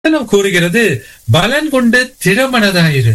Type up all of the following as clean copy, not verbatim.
கூறுகிறது, பலன் கொண்டு திடமனதாயிரு,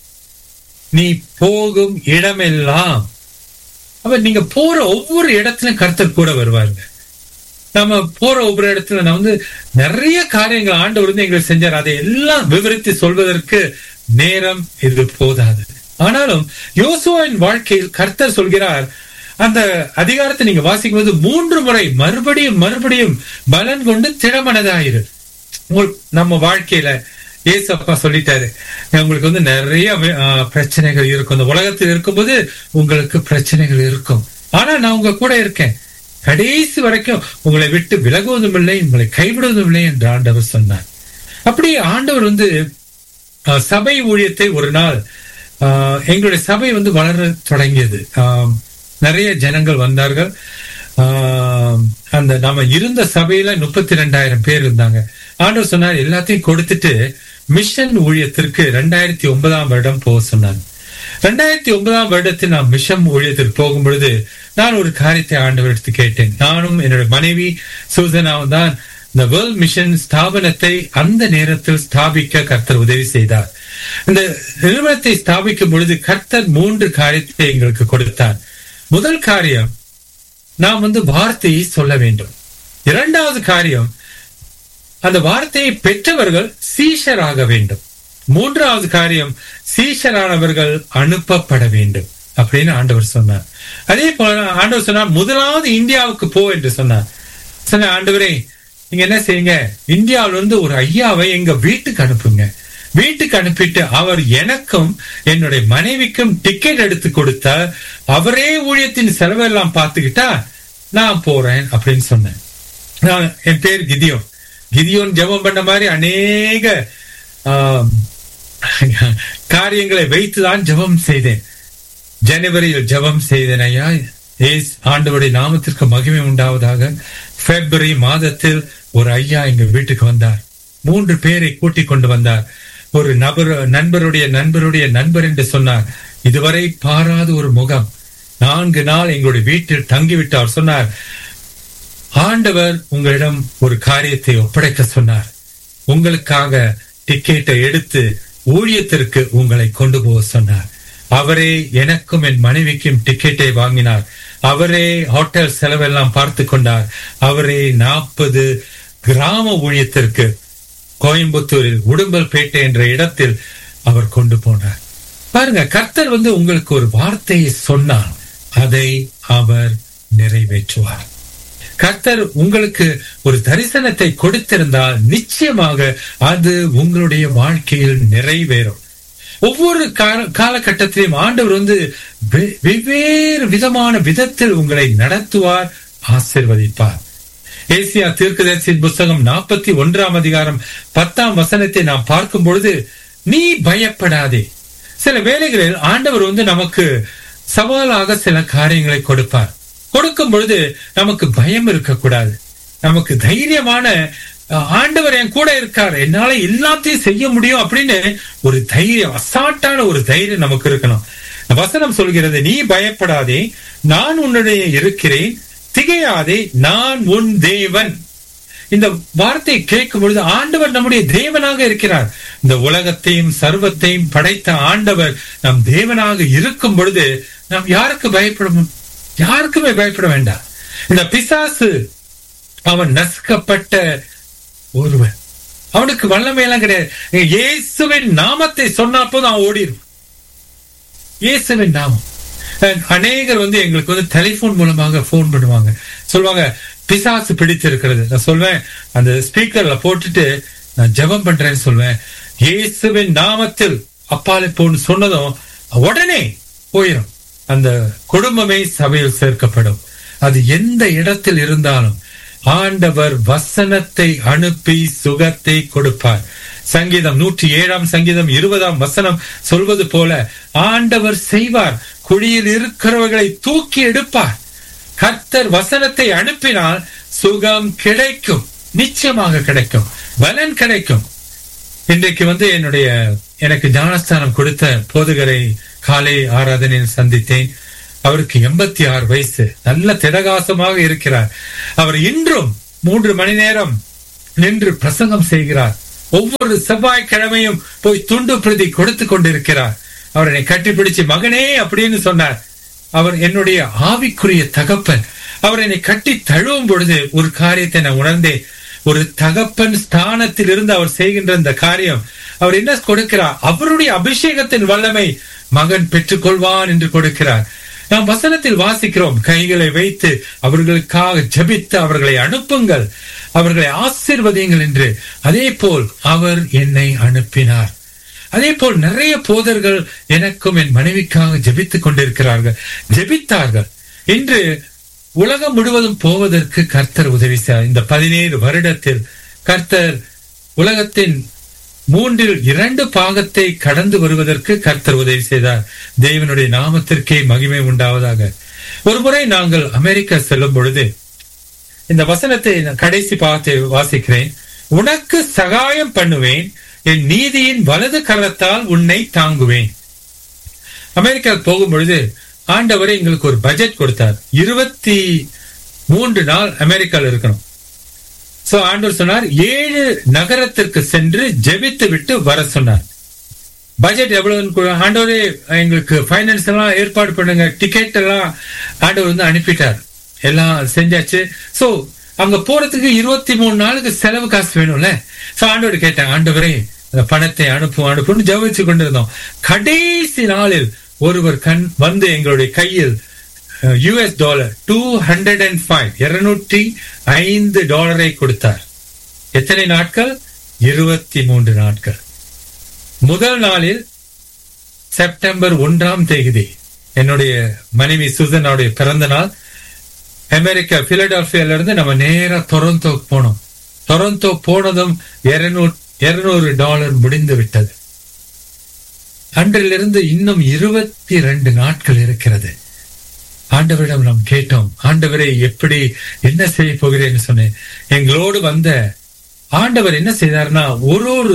நீ போகும் இடமெல்லாம். அப்ப நீங்க போற ஒவ்வொரு இடத்திலும் கர்த்தர் கூட வருவாருங்க. நம்ம போற ஒவ்வொரு இடத்துல நான் நிறைய காரியங்கள் ஆண்டவர் எங்களுக்கு செஞ்சார். அதை எல்லாம் விவரித்து சொல்வதற்கு நேரம் இது போதாது. ஆனாலும் யோசுவாவின் வாழ்க்கையில் கர்த்தர் சொல்கிறார், அந்த அதிகாரத்தை நீங்க வாசிக்கும் போது 3 முறை மறுபடியும் மறுபடியும் பலன் கொண்டு திடமனதாயிரு. நம்ம வாழ்க்கையில ஏசப்பா சொல்லிட்டாரு, உங்களுக்கு நிறைய பிரச்சனைகள் இருக்கும். இந்த உலகத்தில் இருக்கும்போது உங்களுக்கு பிரச்சனைகள் இருக்கும். ஆனா நான் உங்க கூட இருக்கேன், கடைசி வரைக்கும் உங்களை விட்டு விலகுவதும் இல்லை, உங்களை கைவிடுவதும் இல்லை என்று ஆண்டவர் சொன்னார். அப்படி ஆண்டவர் சபை ஊழியத்தை ஒரு நாள் எங்களுடைய சபை வளர தொடங்கியது. நிறைய ஜனங்கள் வந்தார்கள். அந்த நாம இருந்த சபையில 32,000 பேர் இருந்தாங்க. ஆண்டவர் சொன்னார், எல்லாத்தையும் கொடுத்துட்டு மிஷன் ஊழியத்திற்கு 2009ஆம் வருடம் போக சொன்னாங்க. 2009ஆம் வருடத்தில் நான் மிஷன் ஊழியத்திற்கு போகும் பொழுது நான் ஒரு காரியத்தை ஆண்டவர் எடுத்து கேட்டேன். நானும் என்னுடைய மனைவி சூசனாவும் தான் இந்த வேர்ல்ட் மிஷன் ஸ்தாபனத்தை அந்த நேரத்தில் ஸ்தாபிக்க கர்த்தர் உதவி செய்தார். இந்த நிறுவனத்தை ஸ்தாபிக்கும் பொழுது கர்த்தர் 3 காரியத்தை எங்களுக்கு கொடுத்தார். முதல் காரியம், நாம் வார்த்தையை சொல்ல வேண்டும். 2வது காரியம், அந்த வார்த்தையை பெற்றவர்கள் சீஷராக வேண்டும். 3வது காரியம், சீஷரானவர்கள் அனுப்பப்பட வேண்டும் அப்படின்னு ஆண்டவர் சொன்னார். அதே போல ஆண்டவர் சொன்னார், முதலாவது இந்தியாவுக்கு போ என்று சொன்னார். சொன்ன, ஆண்டவரே நீங்க என்ன செய்யுங்க, இந்தியாவிலிருந்து ஒரு ஐயாவை எங்க வீட்டுக்கு அனுப்புங்க. வீட்டுக்கு அனுப்பிட்டு அவர் எனக்கும் என்னுடைய மனைவிக்கும் டிக்கெட் எடுத்து கொடுத்தா அவரே ஊழியத்தின் செலவெல்லாம் பார்த்துக்கிட்டா நான் போறேன் அப்படின்னு சொன்னேன். என் பேர் கிதியோன் ஜெபம் பண்ண மாதிரி அநேக காரியங்களை வைத்துதான் ஜெபம் செய்தேன். ஜனவரியில் ஜெபம் செய்தேன், ஐயா ஆண்டவருடைய நாமத்திற்கு மகிமை உண்டாவதாக. பிப்ரவரி மாதத்தில் ஒரு ஐயா எங்க வீட்டுக்கு வந்தார். 3 பேரை கூட்டிக் கொண்டு வந்தார். ஒரு நண்பருடைய நண்பர் என்று சொன்னார். இதுவரை பாராத ஒரு முகம். 4 நாள் எங்களுடைய வீட்டில் தங்கிவிட்டு அவர் சொன்னார், ஆண்டவர் உங்களிடம் ஒரு காரியத்தை ஒப்படைக்க சொன்னார். உங்களுக்காக டிக்கெட்டை எடுத்து ஊழியத்திற்கு உங்களை கொண்டு போக சொன்னார். அவரே எனக்கும் என் மனைவிக்கும் டிக்கெட்டை வாங்கினார். அவரே ஹோட்டல் செலவெல்லாம் பார்த்து கொண்டார். அவரே 40 கிராம ஊழியத்திற்கு கோயம்புத்தூரில் உடும்பல்பேட்டை என்ற இடத்தில் அவர் கொண்டு போனார். பாருங்க, கர்த்தர் உங்களுக்கு ஒரு வார்த்தையை சொன்னார், அதை அவர் நிறைவேற்றுவார். கர்த்தர் உங்களுக்கு ஒரு தரிசனத்தை கொடுத்திருந்தால் நிச்சயமாக அது உங்களுடைய வாழ்க்கையில் நிறைவேறும். ஒவ்வொரு காலகட்டத்திலும் ஆண்டவர் வெவ்வேறு விதமான விதத்தில் உங்களை நடத்துவார், ஆசீர்வதிப்பார். ஏசியா தீர்க்கதரிசியின் புத்தகம் 41ஆம் அதிகாரம் 10ஆம் வசனத்தை நாம் பார்க்கும் பொழுது, நீ பயப்படாதே. சில வேளைகளில் ஆண்டவர் நமக்கு சவாலாக சில காரியங்களை கொடுப்பார். கொடுக்கும் பொழுது நமக்கு பயம் இருக்கக்கூடாது. நமக்கு தைரியமான, ஆண்டவர் என் கூட இருக்கார், என்னால எல்லாத்தையும் செய்ய முடியும் அப்படின்னு ஒரு தைரியம், அசால்ட்டான ஒரு தைரியம் நமக்கு இருக்கணும். வசனம் சொல்கிறது, நீ பயப்படாதே, நான் உன்னுடைய இருக்கிறேன், திகையாதே, நான் உன் தேவன். இந்த வார்த்தையை கேட்கும் பொழுது ஆண்டவர் நம்முடைய தேவனாக இருக்கிறார். இந்த உலகத்தையும் சர்வத்தையும் படைத்த ஆண்டவர் நம் தேவனாக இருக்கும் பொழுது நாம் யாருக்குமே பயப்பட வேண்டாம். இந்த பிசாசு அவன் நசுக்கப்பட்ட ஒருவன், அவனுக்கு வல்லமையெல்லாம் கிடையாது. இயேசுவின் நாமத்தை சொன்னா போதும் அவன் ஓடிடும். இயேசுவின் நாமம். அநேகர் எங்களுக்கு டெலிபோன் மூலமாக போன் பண்ணுவாங்க, சொல்லுவாங்க பிசாசு பிடித்திருக்கிறது. நான் சொல்வேன், அந்த ஸ்பீக்கர்ல போட்டுட்டு நான் ஜெபம் பண்றேன்னு சொல்வேன். இயேசுவின் நாமத்தில் அப்பாலே போன்னு சொன்னதும் உடனே போயிடும். அந்த குடும்பமே சபையில் சேர்க்கப்படும். அது எந்த இடத்தில் இருந்தாலும் ஆண்டவர் வசனத்தை அனுப்பி சுகத்தை கொடுப்பார். சங்கீதம் 107ஆம் சங்கீதம் 20ஆம் வசனம் சொல்வது போல ஆண்டவர் செய்வார். குழியில் இருக்கிறவர்களை தூக்கி எடுப்பார். கர்த்தர் வசனத்தை அனுப்பினால் சுகம் கிடைக்கும், நிச்சயமாக கிடைக்கும், பலன் கிடைக்கும். இன்றைக்கு எனக்கு ஞானஸ்தானம் கொடுத்த போதகரை காலை ஆராதனையில் சந்தித்தேன். அவருக்கு 86 வயசு, நல்ல திடகாசமாக இருக்கிறார். அவர் இன்றும் 3 மணி நேரம் நின்று பிரசங்கம் செய்கிறார். ஒவ்வொரு செவ்வாய்க்கிழமையும் போய் துண்டு பிரதி கொடுத்து கொண்டிருக்கிறார். அவர் என்னை கட்டிப்பிடிச்சு மகனே அப்படின்னு சொன்னார். அவர் என்னுடைய ஆவிக்குரிய தகப்பன். அவர் என்னை கட்டி தழுவும் பொழுது ஒரு காரியத்தை நான் உணர்ந்தேன். ஒரு தகப்பன் ஸ்தானத்தில் இருந்து அவர் செய்கின்ற இந்த காரியம், அவர் என்ன கொடுக்கிறார்? அவருடைய அபிஷேகத்தின் வல்லமை மகன் பெற்றுக்கொள்வான் என்று கொடுக்கிறார். நாம் வசனத்தில் வாசிக்கிறோம், கைகளை வைத்து அவர்களுக்காக ஜெபித்து அவர்களை அனுப்புங்கள், அவர்களை ஆசீர்வதியுங்கள் என்று. அதே போல் அவர் என்னை அனுப்பினார். அதே போல் நிறைய போதர்கள் எனக்கும் என் மனைவிக்காக ஜெபித்துக் கொண்டிருக்கிறார்கள், ஜெபித்தார்கள். இன்று உலகம் முழுவதும் போவதற்கு கர்த்தர் உதவி செய்தார். இந்த 17 வருடத்தில் கர்த்தர் உலகத்தின் 2/3 பாகத்தை கடந்து வருவதற்கு கர்த்தர் உதவி செய்தார். தேவனுடைய நாமத்திற்கே மகிமை உண்டாவதாக. ஒரு முறை நாங்கள் அமெரிக்கா செல்லும் பொழுது இந்த வசனத்தை கடைசி பாகத்தை வாசிக்கிறேன். உனக்கு சகாயம் பண்ணுவேன், என் நீதியின் வலது கரத்தால் உன்னை தாங்குவேன். அமெரிக்கா போகும் பொழுது ஆண்டவரை எங்களுக்கு ஒரு பட்ஜெட் கொடுத்தார். 23 நாள் அமெரிக்காவில் இருக்கணும். சோ ஆண்டவர் சொன்னார் 7 நகரத்திற்கு சென்று ஜெபித்து விட்டு வர சொன்னார். பட்ஜெட் எவ்வளவு? ஆண்டவரே எங்களுக்கு பைனான்ஸ் எல்லாம் ஏற்பாடு பண்ணுங்க, டிக்கெட் எல்லாம் ஆண்டவர் வந்து அனுப்பிட்டார், எல்லாம் செஞ்சாச்சு. சோ அங்க போறதுக்கு 23 நாளுக்கு செலவு காசு வேணும்ல. சோ ஆண்டவர் கேட்டேன், ஆண்டவரே அந்த பணத்தை அனுப்புன்னு ஜெபிச்சு கொண்டிருந்தோம். கடைசி நாளில் ஒருவர் வந்து எங்களுடைய கையில் US டாலர் $205 கொடுத்தார். எத்தனை நாட்கள்? 23 நாட்கள். முதல் நாளில் செப்டம்பர் 1ஆம் தேதி என்னுடைய மனைவி சுசனாவுடைய பிறந்த நாள். அமெரிக்கா பிலடெல்பியால இருந்து நம்ம நேரா டொரண்டோ போனோம். டொரண்டோ போனதும் $200 முடிந்து விட்டது. அன்றிலிருந்து இன்னும் 22 நாட்கள் இருக்கிறது. ஆண்டவரிடம் நாம் கேட்டோம், ஆண்டவரை எப்படி என்ன செய்ய போகிறேன்னு சொன்னேன். எங்களோடு வந்த ஆண்டவர் என்ன செய்தார்னா, ஒரு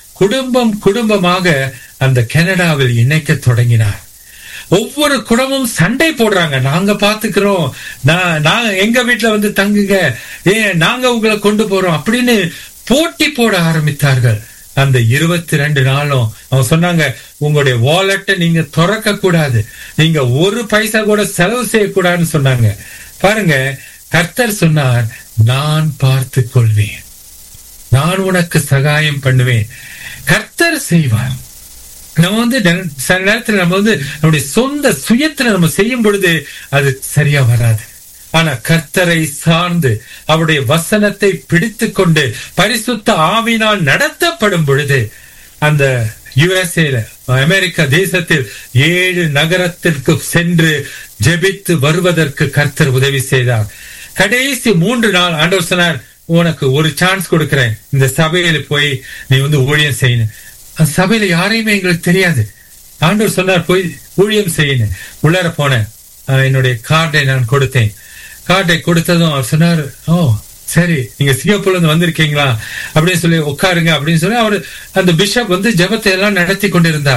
குடும்பமாக அந்த கனடாவில் இணைக்க தொடங்கினார். ஒவ்வொரு குடும்பமும் சண்டை போடுறாங்க, நாங்க பாத்துக்கிறோம், நாங்க எங்க வீட்டுல வந்து தங்குங்க, நாங்க உங்களை கொண்டு போறோம் அப்படின்னு போட்டி போட ஆரம்பித்தார்கள். அந்த 22 நாளும் அவங்க சொன்னாங்க, உங்களுடைய வாலெட்டை நீங்க திறக்க கூடாது, நீங்க ஒரு பைசா கூட செலவு செய்யக்கூடாதுன்னு சொன்னாங்க. பாருங்க, கர்த்தர் சொன்னார், நான் பார்த்து கொள்வேன், நான் உனக்கு சகாயம் பண்ணுவேன். கர்த்தர் செய்வார். நம்ம வந்து சில நேரத்தில் நம்ம வந்து நம்முடைய சொந்த சுயத்துல நம்ம செய்யும் பொழுது அது சரியா வராது. ஆனா கர்த்தரை சார்ந்து அவருடைய வசனத்தை பிடித்து கொண்டு பரிசுத்த ஆவியினால் நடத்தப்படும் பொழுது அந்த USA அமெரிக்கா தேசத்தில் 7 நகரத்திற்கு சென்று ஜெபித்து வருவதற்கு கர்த்தர் உதவி செய்தார். கடைசி 3 நாள் ஆண்டவர் சொன்னார், உனக்கு ஒரு சான்ஸ் கொடுக்கிறேன், இந்த சபையில போய் நீ வந்து ஊழியம் செய்யணும். அந்த சபையில யாரையுமே எங்களுக்கு தெரியாது. ஆண்டவர் சொன்னார், போய் ஊழியம் செய்யணும். உள்ளார போனேன், என்னுடைய கார்டை நான் கொடுத்தேன். கார்டை கொடுத்ததும் அவர் சொன்னார், ஓ சரி, நீங்க சிங்கப்பூர்ல இருந்து வந்திருக்கீங்களா அப்படின்னு சொல்லி உட்காருங்க அப்படின்னு சொல்லி அவர் அந்த பிஷப் வந்து ஜெபத்தை எல்லாம் நடத்தி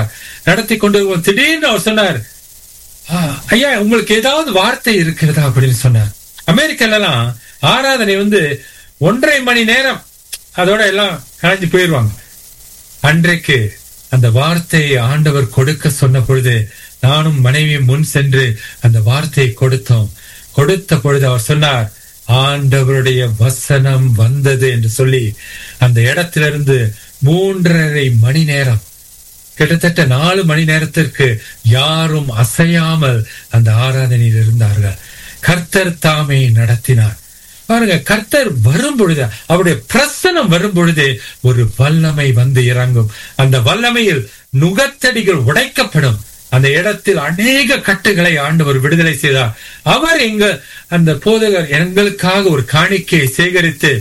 கொண்டு திடீர்னு அவர் சொன்னார், ஐயா உங்களுக்கு ஏதாவது வார்த்தை இருக்கிறதா அப்படின்னு சொன்னார். அமெரிக்கால எல்லாம் ஆராதனை வந்து 1.5 மணி நேரம் அதோட எல்லாம் கலைஞ்சு போயிடுவாங்க. அன்றைக்கு அந்த வார்த்தையை ஆண்டவர் கொடுக்க சொன்ன பொழுது நானும் மனைவியும் முன் சென்று அந்த வார்த்தையை கொடுத்த பொழுது அவர் சொன்னார், ஆண்டவருடைய வசனம் வந்தது என்று சொல்லி அந்த இடத்திலிருந்து 3.5 மணி நேரம், கிட்டத்தட்ட 4 மணி நேரத்திற்கு யாரும் அசையாமல் அந்த ஆராதனையில் இருந்தார்கள். கர்த்தர் தாமே நடத்தினார். பாருங்க, கர்த்தர் வரும் பொழுது, அவருடைய பிரசனம் வரும் பொழுது ஒரு வல்லமை வந்து இறங்கும். அந்த வல்லமையில் நுகத்தடிகள் உடைக்கப்படும். அந்த இடத்தில் அநேக கட்டுகளை ஆண்டவர் விடுதலை செய்தார். அவர் அந்த போதகர் எங்களுக்காக ஒரு காணிக்கையை சேகரித்து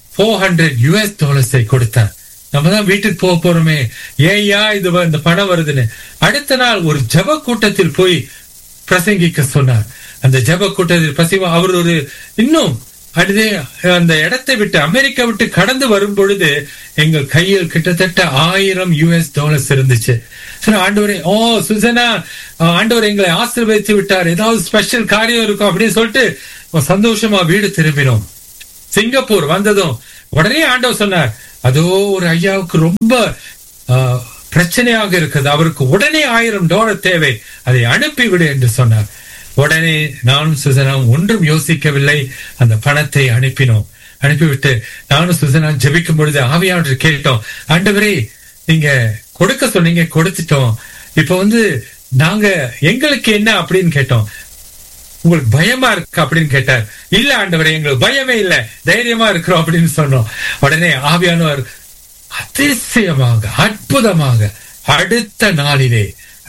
$400 கொடுத்தார். நம்ம தான் வீட்டுக்கு போக போறோமே, ஏயா இந்த பணம் வருதுன்னு. அடுத்த நாள் ஒரு ஜெப கூட்டத்தில் போய் பிரசங்கிக்க சொன்னார். அந்த ஜெப கூட்டத்தில் அவர் இன்னும் அந்த இடத்தை விட்டு அமெரிக்கா விட்டு கடந்து வரும் பொழுது எங்கள் கையில் கிட்டத்தட்ட $1000 இருந்துச்சு. ஆண்டவரே, ஓ சுசனா, ஆண்டவர் எங்களை ஆசீர்வதித்து விட்டார், ஏதாவது ஸ்பெஷல் காரியம் இருக்கும் அப்படின்னு சொல்லிட்டு சந்தோஷமா வீடு திரும்பினோம். சிங்கப்பூர் வந்ததும் உடனே ஆண்டவர் சொன்னார், அதோ ஒரு ஐயாவுக்கு ரொம்ப பிரச்சனையாக இருக்குது, அவருக்கு உடனே $1000 தேவை, அதை அனுப்பிவிடு என்று சொன்னார். உடனே நானும் சுசனாவும் ஒன்றும் யோசிக்கவில்லை, அந்த பணத்தை அனுப்பினோம். அனுப்பிவிட்டு நானும் சுசனா ஜெபிக்கும் பொழுது ஆவியானவர் கேட்டோம், ஆண்டவரே நீங்க கொடுக்க சொன்னீங்க, கொடுத்துட்டோம், இப்ப நாங்க எங்களுக்கு என்ன அப்படின்னு கேட்டோம். உங்களுக்கு பயமா இருக்கு அப்படின்னு கேட்டார். இல்ல ஆண்டவரே, எங்களுக்கு பயமே இல்ல, தைரியமா இருக்கிறோம் அப்படின்னு சொன்னோம். உடனே ஆவியானவர் அதிசயமாக அற்புதமாக அடுத்த நாளிலே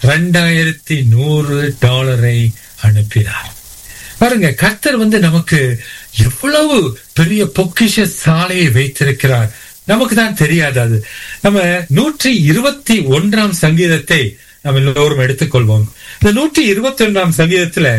$2100 அனுப்பினார். பாருங்க, கர்த்தர் நமக்கு எவ்வளவு பெரிய பொக்கிஷ சாலையை வைத்திருக்கிறார். நமக்கு தான் தெரியாது. அது நம்ம 121 சங்கீதத்தை நம்ம எல்லோரும் எடுத்துக்கொள்வோம். இந்த 121 சங்கீதத்துல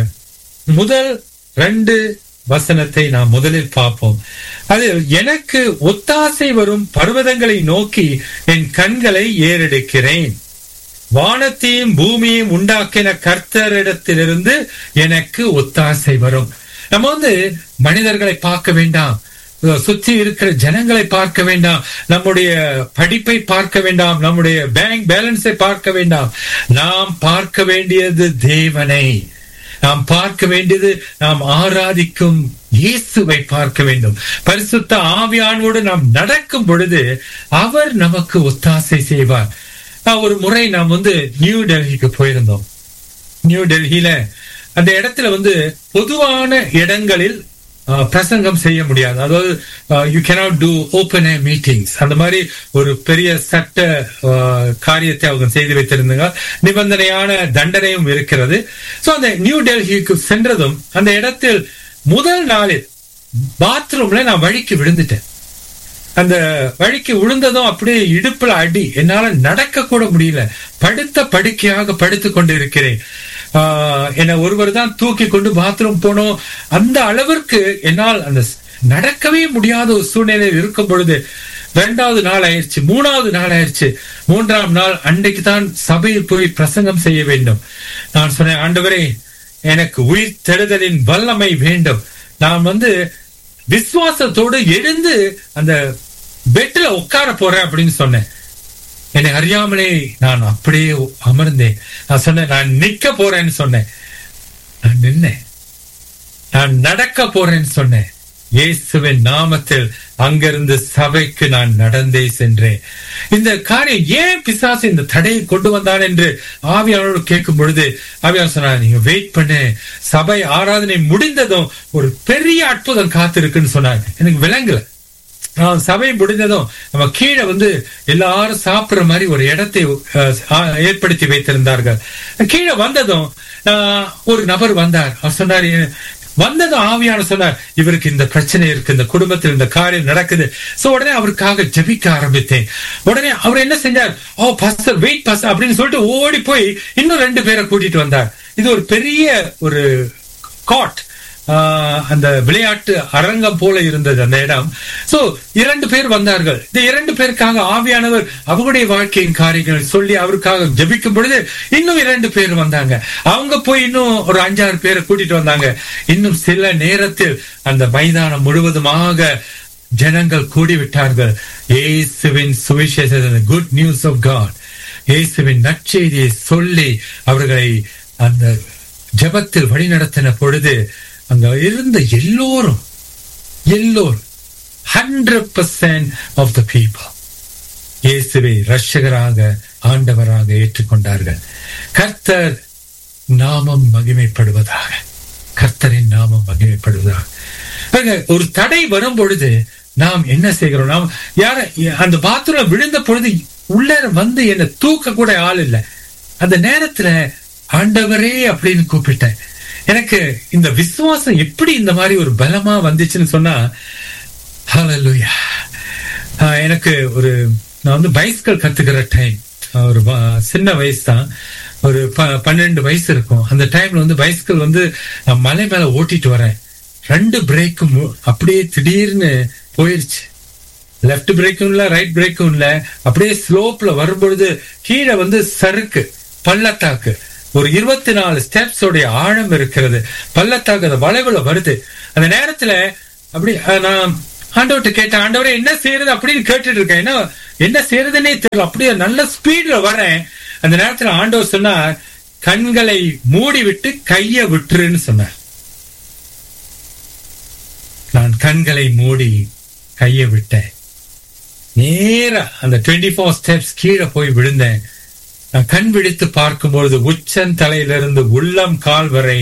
முதல் 2 வசனத்தை நாம் முதலில் பார்ப்போம். அது, எனக்கு ஒத்தாசை வரும் பர்வதங்களை நோக்கி என் கண்களை ஏறெடுக்கிறேன், வானத்தையும் பூமியையும் உண்டாக்கின கர்த்தரிடத்திலிருந்து எனக்கு ஒத்தாசை வரும். நம்ம மனிதர்களை பார்க்க வேண்டாம், சுற்றி இருக்கிற ஜனங்களை பார்க்க வேண்டாம், நம்முடைய படிப்பை பார்க்க வேண்டாம், நம்முடைய பேங்க் பேலன்ஸை பார்க்க வேண்டாம். நாம் பார்க்க வேண்டியது தேவனை, நாம் பார்க்க வேண்டியது நாம் ஆராதிக்கும் இயேசுவை பார்க்க வேண்டும். பரிசுத்த ஆவியானோடு நாம் நடக்கும் பொழுது அவர் நமக்கு ஒத்தாசை செய்வார். ஒரு முறை நாம் நியூ டெல்லிக்கு போயிருந்தோம். நியூ டெல்லியில அந்த இடத்துல பொதுவான இடங்களில் பிரசங்கம் செய்ய முடியாது. அதாவது you cannot do open air meetings. அந்த மாதிரி ஒரு பெரிய சட்ட காரியத்தை அவங்க செய்து வைத்திருந்தாங்க. நிபந்தனையான தண்டனையும் இருக்கிறது. சோ அந்த நியூ டெல்லிக்கு சென்றதும் அந்த இடத்தில் முதல் நாளில் பாத்ரூம்ல நான் வழிக்கு விழுந்துட்டேன். அந்த வழிக்கு விழுந்ததும் அப்படியே இடுப்புல அடி, என்னால நடக்க கூட முடியல, படுத்த படுக்கையாக படுத்து கொண்டு இருக்கிறேன். என்னை ஒருவர் தான் தூக்கி கொண்டு பாத்ரூம் போனோம். அந்த அளவிற்கு என்னால் அந்த நடக்கவே முடியாத ஒரு சூழ்நிலையில் இருக்கும் பொழுது 2வது நாள் ஆயிடுச்சு, 3வது நாள் ஆயிடுச்சு. 3ஆம் நாள் அன்றைக்கு தான் சபையில் போய் பிரசங்கம் செய்ய வேண்டும். நான் சொன்னேன், ஆண்டவரே எனக்கு உயிர் தெழுதலின் வல்லமை வேண்டும். நான் விசுவாசத்தோடு எழுந்து அந்த பெட்ல உட்கார போறேன் அப்படின்னு சொன்னேன். என்னை அறியாமலே நான் அப்படியே அமர்ந்தேன். நான் சொன்னேன், நான் நிக்க போறேன்னு சொன்னேன். நான் நின்னேன். நான் நடக்க போறேன்னு சொன்னேன். இயேசுவின் நாமத்தில் அங்கிருந்து சபைக்கு நான் நடந்தே சென்றேன். இந்த காரியம் ஏன் பிசாசு இந்த தடையை கொண்டு வந்தான் என்று ஆவியானோடு கேட்கும் பொழுது ஆவியானவர் சொன்னார், நீங்க வெயிட் பண்ணு, சபை ஆராதனை முடிந்ததும் ஒரு பெரிய அற்புதம் காத்திருக்குன்னு சொன்னாங்க. எனக்கு விளங்கல. சபை முடிந்ததும் நம்ம கீழே எல்லாரும் சாப்பிடுற மாதிரி ஒரு இடத்தை ஏற்படுத்தி வைத்திருந்தார்கள். கீழே வந்ததும் ஒரு நபர் வந்தார். அவர் சொன்னார், வந்ததும் ஆவியான சொன்னார், இவருக்கு இந்த பிரச்சனை இருக்கு, இந்த குடும்பத்தில் இந்த காரியம் நடக்குது. சோ உடனே அவருக்காக ஜெபிக்க ஆரம்பித்தேன். உடனே அவர் என்ன செஞ்சார், ஓ பாஸ்டர் வெயிட் பாஸ்டர் அப்படின்னு சொல்லிட்டு ஓடி போய் இன்னும் 2 பேரை கூட்டிட்டு வந்தார். இது ஒரு பெரிய ஒரு காட், அந்த விளையாட்டு அரங்கம் போல இருந்தது அந்த இடம். சோ 2 பேர் வந்தார்கள். இந்த 2 பேருக்காக ஆவியானவர் அவங்களுடைய வாழ்க்கையின் காரியங்கள் சொல்லி அவருக்காக ஜெபிக்கும் பொழுது இன்னும் 2 பேர் வந்தாங்க. அவங்க போய் இன்னும் ஒரு 5-6 பேரை கூட்டிட்டு வந்தாங்க. இன்னும் சில நேரத்தில் அந்த மைதானம் முழுவதுமாக ஜனங்கள் கூடிவிட்டார்கள். இயேசுவின் சுவிசேஷம், குட் நியூஸ் ஆஃப் காட், இயேசுவின் நற்செய்தியை சொல்லி அவர்களை அந்த ஜெபத்தில் வழிநடத்தின பொழுது அங்க இருந்த எல்லோரும் 100% of the people இயேசுவை இரட்சகராக ஆண்டவராக ஏற்றுக்கொண்டார்கள். கர்த்தர் நாமம் மகிமைப்படுவதாக, கர்த்தரின் நாமம் மகிமைப்படுவதாக. ஒரு தடை வரும் பொழுது நாம் என்ன செய்கிறோம், நாம் யார அந்த பாத்ரூம்ல விழுந்த பொழுது உள்ள என்னை தூக்க கூட ஆள் இல்லை. அந்த நேரத்துல ஆண்டவரே அப்படின்னு கூப்பிட்டேன். எனக்கு இந்த விசுவாசம் எப்படி இந்த மாதிரி ஒரு பலமா வந்துச்சுன்னு சொன்னா, ஹல்லேலூயா. எனக்கு நான் பைஸ்கல் கத்துக்கிற டைம், ஒரு சின்ன வயசு தான், ஒரு 12 வயசு இருக்கும். அந்த டைம்ல பைஸ்கல் நான் மலை மேல ஓட்டிட்டு வரேன். 2 பிரேக்கும் அப்படியே திடீர்னு போயிருச்சு. லெப்ட் பிரேக்கும் இல்ல, ரைட் பிரேக்கும் இல்ல. அப்படியே ஸ்லோப்ல வரும்பொழுது கீழே சறுக்கு, பள்ளத்தாக்கு, ஒரு 24 ஸ்டெப்ஸ் உடைய ஆழம் இருக்கிறது. பள்ளத்தாக்கு அந்த வளைவுல வருது. அந்த நேரத்துல அப்படி நான் ஆண்டவர்கிட்ட கேட்டேன், ஆண்டவரே என்ன செய்யறது அப்படின்னு கேட்டுட்டு இருக்கேன். என்ன செய்யறதுன்னே தெரியல. அப்படியே நல்ல ஸ்பீட்ல வரேன். அந்த நேரத்துல ஆண்டவர் சொன்னார், கண்களை மூடி விட்டு கைய விட்டுருன்னு சொன்னார். நான் கண்களை மூடி கைய விட்டேன். நேரா அந்த 24 ஸ்டெப்ஸ் கீழே போய் விழுந்தேன். நான் கண் விழித்து பார்க்கும்பொழுது உச்சந்தலையிலிருந்து உள்ளம் கால் வரை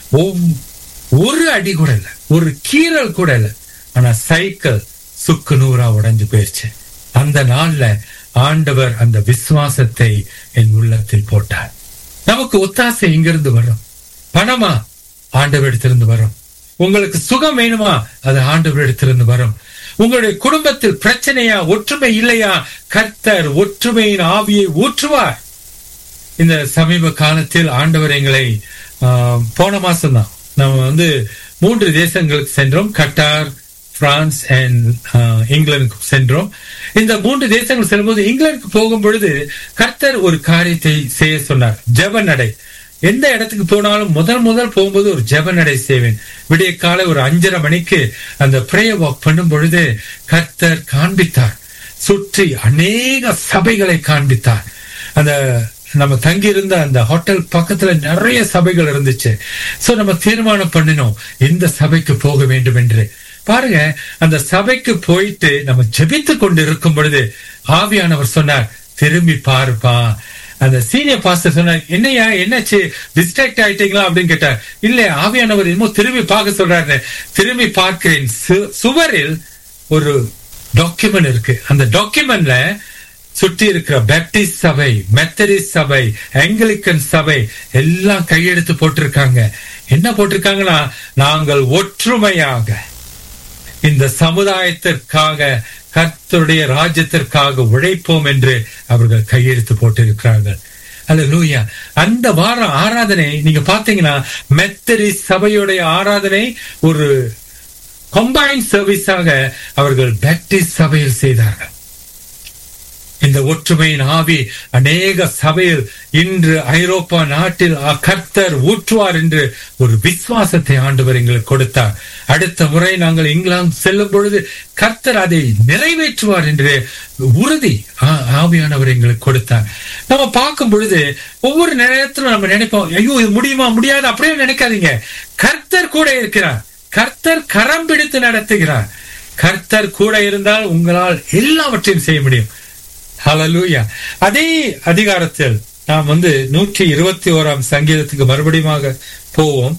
ஒரு அடி கூட இல்லை, ஒரு கீறல் கூட இல்லை. ஆனா சைக்கிள் சுக்கு நூறா உடைஞ்சு போயிருச்சு. அந்த நாள்ல ஆண்டவர் அந்த விசுவாசத்தை என் உள்ளத்தில் போட்டார். நமக்கு ஒத்தாசை இங்கிருந்து வரும். பணமா ஆண்டவரிடத்திலிருந்து வரும். உங்களுக்கு சுகம் வேணுமா அது ஆண்டவரிடத்திலிருந்து வரும். உங்களுடைய குடும்பத்தில் பிரச்சனையா, ஒற்றுமை இல்லையா, கர்த்தர் ஒற்றுமையின் ஆவியை ஊற்றுவார். இந்த சமீப காலத்தில் ஆண்டவர் எங்களை போன மாசம் தான் நம்ம 3 தேசங்களுக்கு சென்றோம். கட்டார், பிரான்ஸ் அண்ட் இங்கிலாந்துக்கு சென்றோம். இந்த 3 தேசங்கள் செல்லும்போது இங்கிலாந்துக்கு போகும் பொழுது கர்த்தர் ஒரு காரியத்தை செய்ய சொன்னார். ஜெப நடை. எந்த இடத்துக்கு போனாலும் முதல் போகும்போது ஒரு ஜெப நடை செய்வேன். விடிய காலை ஒரு 5:30 மணிக்கு அந்த பிரேயர் வாக் பண்ணும் பொழுது கர்த்தர் காண்பித்தார். சுற்றி அநேக சபைகளை காண்பித்தார். அந்த நம்ம தங்கி இருந்த அந்த ஹோட்டல் பக்கத்துல நிறைய சபைகள் இருந்துச்சு. சோ நம்ம தீர்மானம் பண்ணினோம் இந்த சபைக்கு போக வேண்டும் என்று. பாருங்க, அந்த சபைக்கு போயிட்டு நம்ம ஜெபித்து கொண்டு இருக்கும் பொழுது ஆவியானவர் சொன்னார், திரும்பி பாருப்பா. அந்த சீனியர் பாஸ்டர் சொன்னார், என்னையா என்னாச்சு, டிஸ்ட்ராக்ட் ஆயிட்டீங்களா அப்படின்னு கேட்டார். இல்ல, ஆவியானவர் இன்னும் திரும்பி பார்க்க சொல்றாரு. திரும்பி பார்க்கிறேன். சுவரில் ஒரு டாக்குமெண்ட் இருக்கு. அந்த டாக்குமெண்ட்ல சுற்றி இருக்கிற பேப்டிஸ்ட் சபை, மெத்தடிஸ்ட் சபை, ஆங்கிலிக்கன் சபை எல்லாம் கையெழுத்து போட்டிருக்காங்க. என்ன போட்டிருக்காங்கன்னா, நாங்கள் ஒற்றுமையாக இந்த சமுதாயத்திற்காக, கர்த்தருடைய ராஜ்யத்திற்காக உழைப்போம் என்று அவர்கள் கையெழுத்து போட்டிருக்கிறார்கள். அல்லேலூயா. அந்த வார ஆராதனை நீங்க பாத்தீங்கன்னா மெத்தடிஸ்ட் சபையுடைய ஆராதனை ஒரு கம்பைன்ட் சர்வீஸாக அவர்கள் பேப்டிஸ்ட் சபையில் செய்தார்கள். இந்த ஒற்றுமையின் ஆவி அநேக சபையில் இன்று ஐரோப்பா நாட்டில் கர்த்தர் ஊற்றுவார் என்று ஒரு விசுவாசத்தை ஆண்டவர் எங்களுக்கு கொடுத்தார். அடுத்த முறை நாங்கள் இங்கிலாந்து செல்லும் பொழுது கர்த்தர் அதை நிறைவேற்றுவார் என்று உறுதி ஆவியானவர் எங்களுக்கு கொடுத்தார். நம்ம பார்க்கும் பொழுது ஒவ்வொரு நேரத்திலும் நம்ம நினைப்போம், ஐயோ இது முடியுமா முடியாது அப்படியே நினைக்காதீங்க. கர்த்தர் கூட இருக்கிறார். கர்த்தர் கரம் பிடித்து நடத்துகிறார். கர்த்தர் கூட இருந்தால் உங்களால் எல்லாவற்றையும் செய்ய முடியும். ஹல்லேலூயா. அதே அதிகாரத்தில் நாம் 121 சங்கீதத்துக்கு மறுபடியும் போவோம்.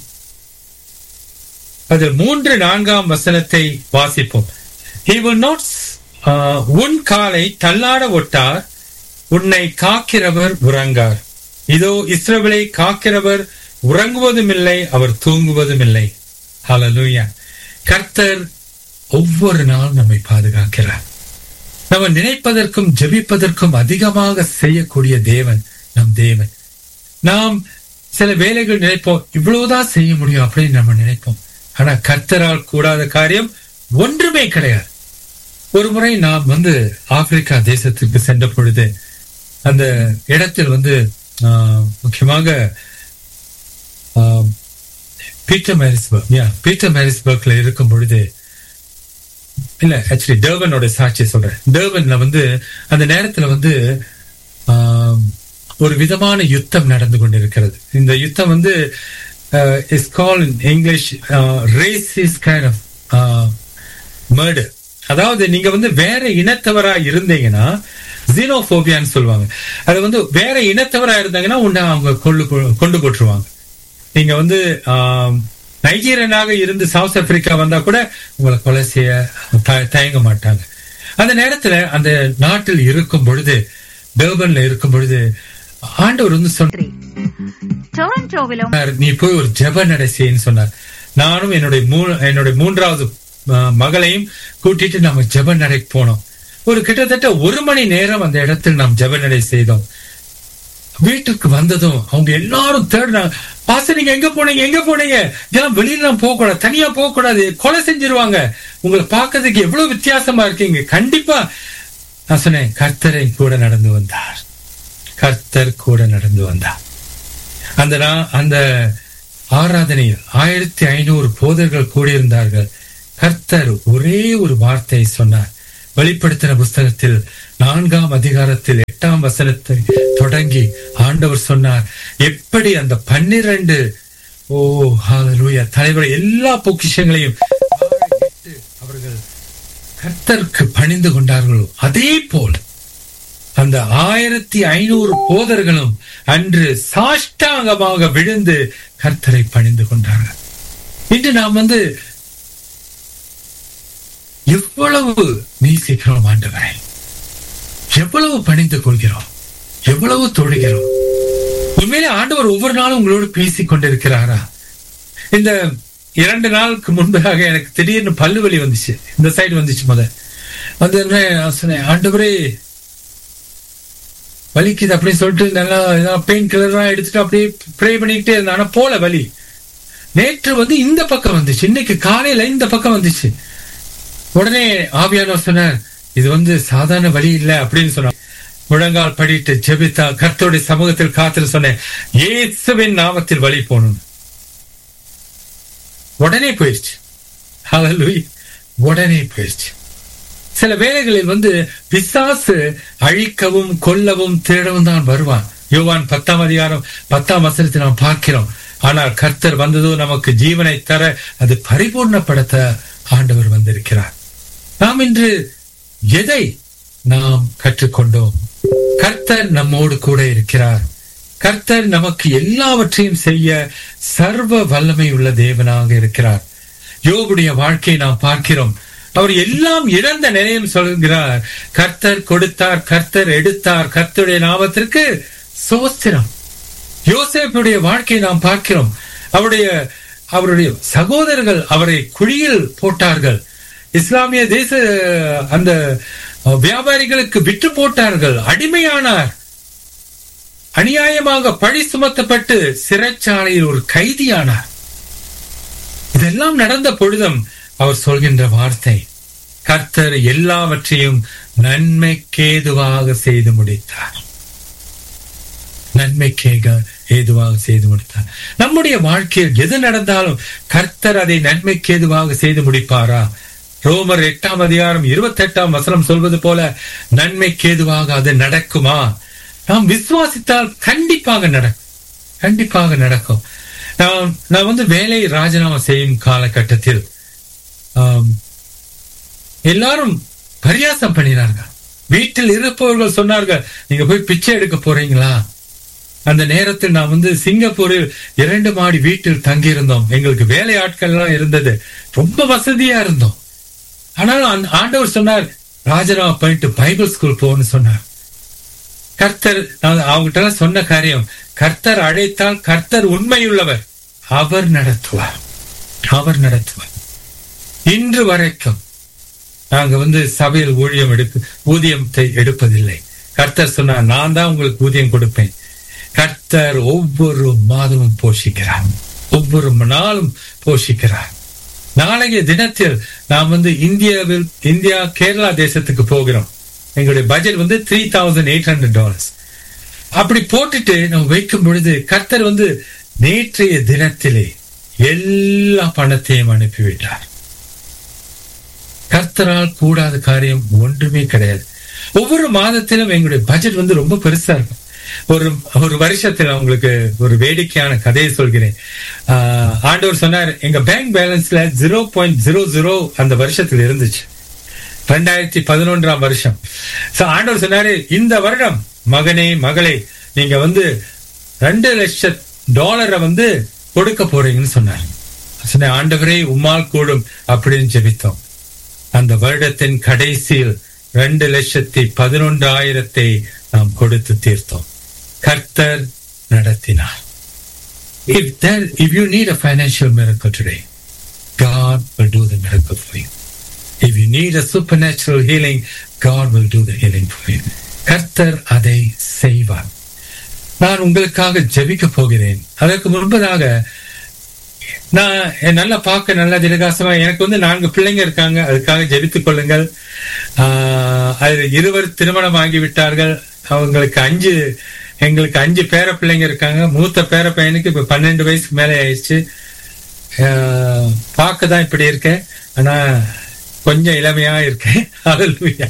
அதில் 3-4 வசனத்தை வாசிப்போம். He will not உன் காலை தள்ளாட ஒட்டார், உன்னை காக்கிறவர் உறங்கார். இதோ இஸ்ரவேலை காக்கிறவர் உறங்குவதும் இல்லை, அவர் தூங்குவதும் இல்லை. ஹல்லேலூயா. கர்த்தர் ஒவ்வொரு நாளும் நம்மை பாதுகாக்கிறார். நம்ம நினைப்பதற்கும் ஜெபிப்பதற்கும் அதிகமாக செய்யக்கூடிய தேவன் நம் தேவன். நாம் சில வேலைகள் நினைப்போம், இவ்வளவுதான் செய்ய முடியும் அப்படின்னு நம்ம நினைப்போம். ஆனா கர்த்தரால் கூடாத காரியம் ஒன்றுமே கிடையாது. ஒரு முறை நாம் ஆப்பிரிக்கா தேசத்துக்கு சென்ற பொழுது அந்த இடத்தில் முக்கியமாக பீட்டர் மேரிஸ்பர்க்ல இருக்கும் பொழுது, இல்ல ஆக்சுவலி டர்பனோட சாட்சியை சொல்றேன். டர்பன்ல அந்த நேரத்துல ஒரு விதமான யுத்தம் நடந்து கொண்டிருக்கிறது. இந்த யுத்தம் is called in English racist kind of murder. அதாவது நீங்க வேற இனத்தவரா இருந்தீங்கன்னா ஜீனோபோபியான்னு சொல்லுவாங்க. அது வேற இனத்தவரா இருந்தாங்கன்னா உன்னை அவங்க கொண்டு போட்டுருவாங்க. நீங்க நைஜீரியனாக இருந்து சவுத் ஆப்பிரிக்கா வந்தா கூட உங்களை கொலை செய்ய தயங்க மாட்டாங்க. அந்த நேரத்துல அந்த நாட்டில் இருக்கும் பொழுது, டர்பன்ல இருக்கும் பொழுது ஆண்டவர் சொன்னார், நீ போய் ஒரு ஜெப நடை செய்யன்னு சொன்னார். நானும் என்னுடைய 3வது மகளையும் கூட்டிட்டு நாம ஜெப நடைக்கு போனோம். ஒரு கிட்டத்தட்ட 1 மணி நேரம் அந்த இடத்தில் நாம் ஜெப நடை செய்தோம். வீட்டுக்கு வந்ததும் அவங்க எல்லாரும் தேடினாங்க, பாஸ்டர் நீங்க எங்க போனீங்க, இதெல்லாம் வெளியில போக கூடாது, தனியா போக கூடாது, கொலை செஞ்சிருவாங்க, உங்களை பார்க்கறதுக்கு எவ்வளவு வித்தியாசமா இருக்கீங்க. கண்டிப்பா நான் சொன்னேன், கர்த்தரை கூட நடந்து வந்தார். கர்த்தர் கூட நடந்து வந்தார். அந்த ஆராதனையில் 1500 போதர்கள் கூடியிருந்தார்கள். கர்த்தர் ஒரே ஒரு வார்த்தையை சொன்னார். வெளிப்படுத்தின புஸ்தகத்தில் 4ஆம் அதிகாரத்தில் 8ஆம் வசனத்தை தொடங்கி ஆண்டவர் சொன்னார், எப்படி அந்த 12 ஹல்லேலூயா தலைவர் எல்லா பொக்கிஷங்களையும் அவர்கள் கர்த்தருக்கு பணிந்து கொண்டார்களோ, அதே போல் அந்த 1500 போதர்களும் அன்று சாஷ்டாங்கமாக விழுந்து கர்த்தரை பணிந்து கொண்டார்கள். இன்று நாம் எவ்வளவு நேசிக்கிறோம் ஆண்டவரை, எவ்வளவு பணிந்து கொள்கிறோம், எவ்வளவு தொழுகிறோம். உண்மையிலே ஆண்டவர் ஒவ்வொரு நாளும் உங்களோடு பேசிக் கொண்டிருக்கிறாரா? இந்த 2 நாளுக்கு முன்பதாக எனக்கு திடீர்னு பல்லு வலி வந்துச்சு. இந்த சைடு வந்துச்சு. நான் சொன்னேன், ஆண்டவரே வலிக்குது அப்படின்னு சொல்லிட்டு நல்லா பெயின் கில்லரா எடுத்துட்டு அப்படியே ப்ரே பண்ணிக்கிட்டே இருந்தேன். ஆனா போல வலி. நேற்று இந்த பக்கம் வந்துச்சு, இன்னைக்கு காலையில இந்த பக்கம் வந்துச்சு. உடனே ஆவியானவர் சொன்னார், இது சாதாரண வலி இல்ல அப்படின்னு சொன்னார். முழங்கால் படிட்டு ஜெபித்தா, கர்த்தருடைய சமூகத்தில் காத்துல சொன்னேன், இயேசுவின் நாமத்தில் வலி போகணும். உடனே போயிடுச்சு. ஹல்லேலூயா, உடனே போயிடுச்சு. சில வேளைகளில் பிசாசு அழிக்கவும் கொல்லவும் தேடவும் தான் வருவான். யோவான் 10ஆம் அதிகாரம் 10ஆம் வசனத்தை நாம் பார்க்கிறோம். ஆனால் கர்த்தர் வந்ததோ நமக்கு ஜீவனை தர, அது பரிபூர்ணப்படுத்த ஆண்டவர் வந்திருக்கிறார். நாம் இன்று எதை நாம் கற்றுக்கொண்டோம்? கர்த்தர் நம்மோடு கூட இருக்கிறார். கர்த்தர் நமக்கு எல்லாவற்றையும் செய்ய சர்வ வல்லமை உள்ள தேவனாக இருக்கிறார். யோபுடைய வாழ்க்கையை நாம் பார்க்கிறோம். அவர் எல்லாம் இழந்த நிலையம் சொல்கிறார், கர்த்தர் கொடுத்தார், கர்த்தர் எடுத்தார், கர்த்தருடைய நாமத்திற்கு ஸ்தோத்திரம். யோசேப்புடைய வாழ்க்கையை நாம் பார்க்கிறோம். அவருடைய சகோதரர்கள் அவரை குழியில் போட்டார்கள். இஸ்லாமிய தேச அந்த வியாபாரிகளுக்கு விற்று போட்டார்கள். அடிமையானார். அநியாயமாக பழி சுமத்தப்பட்டு சிறைச்சாலையில் ஒரு கைதியானார். இதெல்லாம் நடந்த பொழுதும் அவர் சொல்கின்ற வார்த்தை, கர்த்தர் எல்லாவற்றையும் நன்மைக்கேதுவாக செய்து முடித்தார். நன்மைக்கேக ஏதுவாக செய்து முடித்தார். நம்முடைய வாழ்க்கையில் எது நடந்தாலும் கர்த்தர் அதை நன்மைக்கேதுவாக செய்து முடிப்பாரா? ரோமர் 8ஆம் அதிகாரம் 28ஆம் வசனம் சொல்வது போல நன்மைக்கேதுவாக அது நடக்குமா? நாம் விசுவாசித்தால் கண்டிப்பாக நடக்கும். கண்டிப்பாக நடக்கும். நான் வேலை ராஜினாமா செய்யும் காலகட்டத்தில் எல்லாரும் பரியாசம் பண்ணினார்கள். வீட்டில் இருப்பவர்கள் சொன்னார்கள், நீங்க போய் பிச்சை எடுக்க போறீங்களா? அந்த நேரத்தில் நான் சிங்கப்பூரில் 2 மாடி வீட்டில் தங்கியிருந்தோம். எங்களுக்கு வேலை ஆட்கள் எல்லாம் இருந்தது. ரொம்ப வசதியா இருந்தோம். ஆனால் ஆண்டவர் சொன்னார், ராஜினாமா பண்ணிட்டு பைபிள் ஸ்கூல் போன்னு சொன்னார். கர்த்தர் அவங்ககிட்ட சொன்ன காரியம், கர்த்தர் அழைத்தால் கர்த்தர் உண்மையுள்ளவர், அவர் நடத்துவார். அவர் நடத்துவார். இன்று வரைக்கும் நாங்க சபையில் ஊதியத்தை எடுப்பதில்லை. கர்த்தர் சொன்னார், நான் தான் உங்களுக்கு ஊதியம் கொடுப்பேன். கர்த்தர் ஒவ்வொரு மாதமும் போஷிக்கிறார், ஒவ்வொரு நாளும் போஷிக்கிறார். நாளைய தினத்தில் நாம் இந்தியா கேரளா தேசத்துக்கு போகிறோம். எங்களுடைய பட்ஜெட் $3,800. அப்படி போட்டுட்டு நம்ம வைக்கும் பொழுது கர்த்தர் நேற்றைய தினத்திலே எல்லா பணத்தையும் அனுப்பிவிட்டார். கர்த்தரால் கூடாத காரியம் ஒன்றுமே கிடையாது. ஒவ்வொரு மாதத்திலும் எங்களுடைய பட்ஜெட் ரொம்ப பெருசா இருக்கும். ஒரு வருஷத்துல உங்களுக்கு ஒரு வேடிக்கையான கதையை சொல்கிறேன். ஆண்டவர் சொன்னார், எங்க பேங்க் பேலன்ஸ்ல 0.00 அந்த வருஷத்துல இருந்துச்சு. 2011ஆம் வருஷம். ஆண்டவர் சொன்னாரு, இந்த வருடம் மகனே மகளே நீங்க $2 லட்சம் கொடுக்க போறீங்கன்னு சொன்னார். ஆண்டவரே உம்மால் கூடும் அப்படின்னு ஜெபித்தோம். அந்த வருடத்தின் கடைசியில் 2,11,000 நாம் கொடுத்து தீர்த்தோம். கர்த்தர் நடத்தினார். If you need a financial miracle today, God will do the miracle for you. If you need a supernatural healing, God will do the healing for you. கர்த்தர் அதை செய்வார். நான் உங்களுக்காக ஜெபிக்க போகிறேன். அதற்கு முன்பதாக நான் நல்லா பார்க்க நல்லா திலகாசமா, எனக்கு 4 பிள்ளைங்க இருக்காங்க. அதுக்காக ஜெபித்துக் கொள்ளுங்கள். அது 2 திருமணம் ஆகிவிட்டார்கள். எங்களுக்கு 5 பேர பிள்ளைங்க இருக்காங்க. மூத்த பேர பையனுக்கு இப்ப 12 வயசுக்கு மேலே ஆயிடுச்சு. பார்க்க தான் இப்படி இருக்கேன், ஆனா கொஞ்சம் இளமையா இருக்கேன். ஹல்லேலூயா.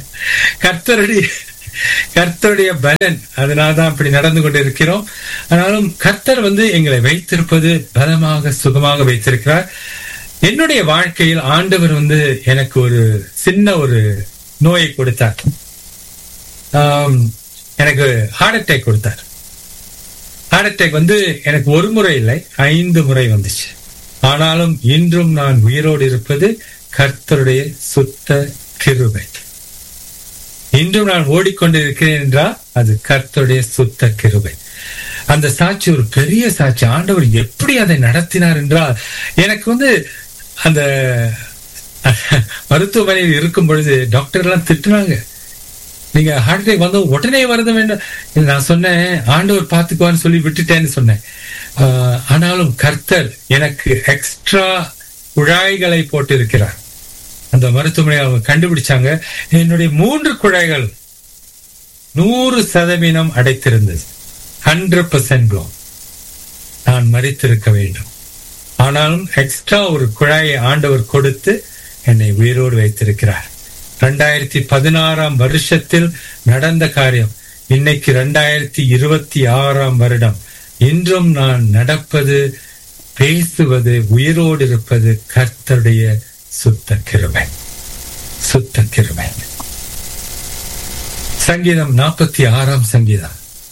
கர்த்தருடைய பலன், அதனால்தான் இப்படி நடந்து கொண்டு இருக்கிறோம். ஆனாலும் கர்த்தர் எங்களை வைத்திருப்பது பலமாக சுகமாக வைத்திருக்கிறார். என்னுடைய வாழ்க்கையில் ஆண்டவர் எனக்கு ஒரு சின்ன ஒரு நோயை கொடுத்தார். எனக்கு ஹார்ட் அட்டாக் கொடுத்தார். ஹார்ட் அட்டாக் எனக்கு ஒரு முறை இல்லை, 5 முறை வந்துச்சு. ஆனாலும் இன்றும் நான் உயிரோடு இருப்பது கர்த்தருடைய சுத்த கிருபை. இன்றும் நான் ஓடிக்கொண்டு இருக்கிறேன் என்றால் அது கர்த்தருடைய சுத்த கிருபை. அந்த சாட்சி ஒரு பெரிய சாட்சி. ஆண்டவர் எப்படி அதை நடத்தினார் என்றால், எனக்கு அந்த மருத்துவமனையில் இருக்கும் பொழுது டாக்டர் எல்லாம் திட்டுனாங்க, நீங்க ஹார்ட் அட்டாக் உடனே வருத வேண்டும். நான் சொன்னேன், ஆண்டவர் பார்த்துக்குவான்னு சொல்லி விட்டுட்டேன்னு சொன்னேன். ஆனாலும் கர்த்தர் எனக்கு எக்ஸ்ட்ரா குழாய்களை போட்டு இருக்கிறார். அந்த மருத்துவமனை அவங்க கண்டுபிடிச்சாங்க, என்னுடைய 3 குழாய்கள் 100% அடைத்திருந்தது. 100% ப்ளோ. நான் மரித்திருக்க வேண்டும். ஆனாலும் எக்ஸ்ட்ரா ஒரு குழாயை ஆண்டவர் கொடுத்து என்னை உயிரோடு வைத்திருக்கிறார். 2016 வருஷத்தில் நடந்த காரியம் இன்னைக்கு 2026 வருடம். இன்றும் நான் நடப்பது, பேசுவது, உயிரோடு இருப்பது கர்த்தருடைய சுத்த கிருபை. சுத்த கிருபை. சங்கீதம் 46 சங்கீதம்.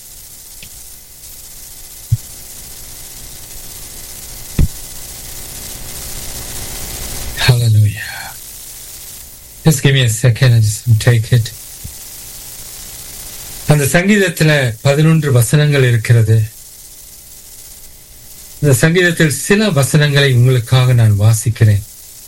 Hallelujah. Just give me a second and just take it. அந்த சங்கீதத்துல 11 வசனங்கள் இருக்கிறது. இந்த சங்கீதத்தில் சில வசனங்களை உங்களுக்காக நான் வாசிக்கிறேன்.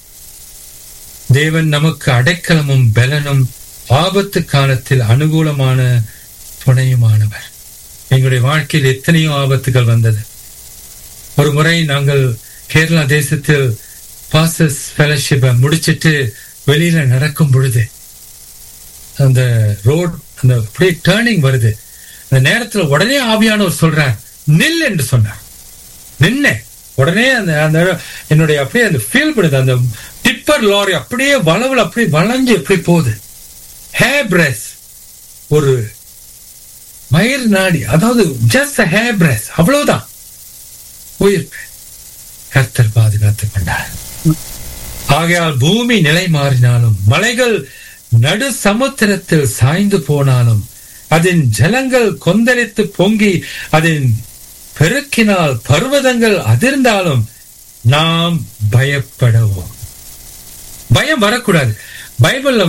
தேவன் நமக்கு அடைக்கலமும் பலனும் ஆபத்து காலத்தில் அனுகூலமான துணையுமானவர். எங்களுடைய வாழ்க்கையில் எத்தனையோ ஆபத்துகள் வந்தது. ஒரு முறை நாங்கள் கேரளா தேசத்தில் பாஸ்டர்ஸ் ஃபெலோஷிப்பை முடிச்சிட்டு வெளியில நடக்கும் பொழுது அந்த ரோட் அந்த அப்படியே டேர்னிங் வருது. அந்த நேரத்துல உடனே ஆவியானவர் சொல்றார், நில் என்று சொன்னார். நின்ன உடனே அந்த என்னுடைய அப்படியே அந்த ஃபீல் பண்ணுது. அந்த டிப்பர் லாரி அப்படியே வளவுல அப்படியே வளைஞ்சு எப்படி போகுது. ஹேர் பிரஸ், ஒரு மயிர் நாடி, அதாவது ஜஸ்ட் ஹேர் பிரஸ், அவ்வளவுதான் உயிர். கர்த்தர் பாதுகாத்துக் கொண்டார். ஆகையால் பூமி நிலை மாறினாலும், மலைகள் நடு சமுத்திரத்தில் சாய்ந்து போனாலும், அதன் ஜலங்கள் கொந்தளித்து பொங்கி அதன் பெருக்கினால் பர்வதங்கள் அதிர்ந்தாலும் நாம் பயப்படவும். பயம் வரக்கூடாது. பைபிள்ல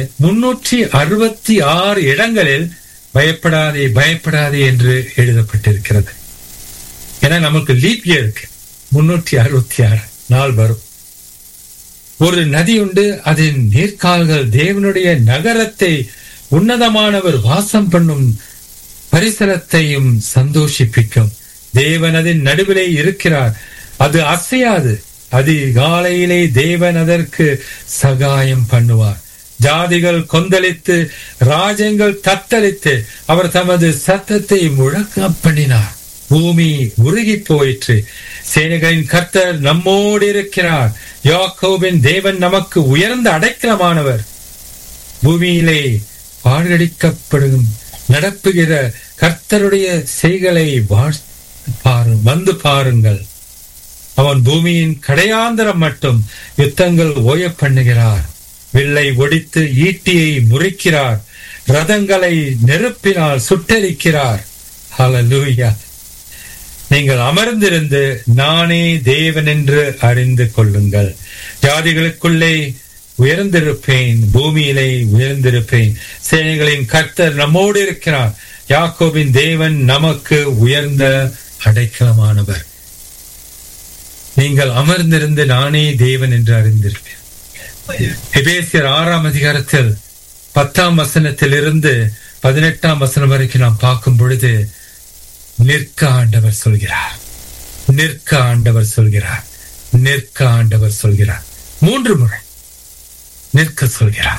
366 இடங்களில் பயப்படாதே பயப்படாதே என்று எழுதப்பட்டிருக்கிறது. ஏன்னா நமக்கு லீப் இயர் இருக்கு, 366 நாள் வரும். ஒரு நதி உண்டு, அதன் நீர்க்கால்கள் தேவனுடைய நகரத்தை, உன்னதமானவர் வாசம் பண்ணும் பரிசலத்தையும் சந்தோஷிப்பிக்கும். தேவன் அதன் நடுவிலே இருக்கிறார், அது அசையாது. அதிகாலையிலே தேவன் அதற்கு சகாயம் பண்ணுவார். ஜாதிகள் கொந்தளித்து, ராஜ்யங்கள் தத்தளித்து, அவர் தமது சத்தத்தை முழக்க பண்ணினார். பூமி உருகி போயிற்று. சேனைகளின் கர்த்தர் நம்மோடு இருக்கிறார். யாக்கோபின் தேவன் நமக்கு உயர்ந்த அடைக்கலமானவர். பூமியிலே பாழடிக்கப்படும் நடப்புகிற கர்த்தருடைய செய்களை வந்து பாருங்கள். அவன் பூமியின் கடையாந்தரம் மட்டும் யுத்தங்கள் ஓய பண்ணுகிறார். வில்லை ஒடித்து ஈட்டியை முறிக்கிறார். ரதங்களை நெருப்பினால் சுட்டரிக்கிறார். ஹல்லேலூயா. நீங்கள் அமர்ந்திருந்து நானே தேவன் என்று அறிந்து கொள்ளுங்கள். ஜாதிகளுக்குள்ளே உயர்ந்திருப்பேன், பூமியிலே உயர்ந்திருப்பேன். சேனைகளின் கர்த்தர் நம்மோடு இருக்கிறார். யாக்கோபின் தேவன் நமக்கு உயர்ந்த அடைக்கலமானவர். நீங்கள் அமர்ந்திருந்து நானே தேவன் என்று அறிந்திருப்பேன். எபேசியர் 6 அதிகாரத்தில் 10 வசனத்தில் இருந்து 18 வசனம் வரைக்கும் நாம் பார்க்கும் பொழுது நிற்க ஆண்டவர் சொல்கிறார், நிற்க ஆண்டவர் சொல்கிறார், நிற்க ஆண்டவர் சொல்கிறார். 3 முறை நிற்க சொல்கிறார்.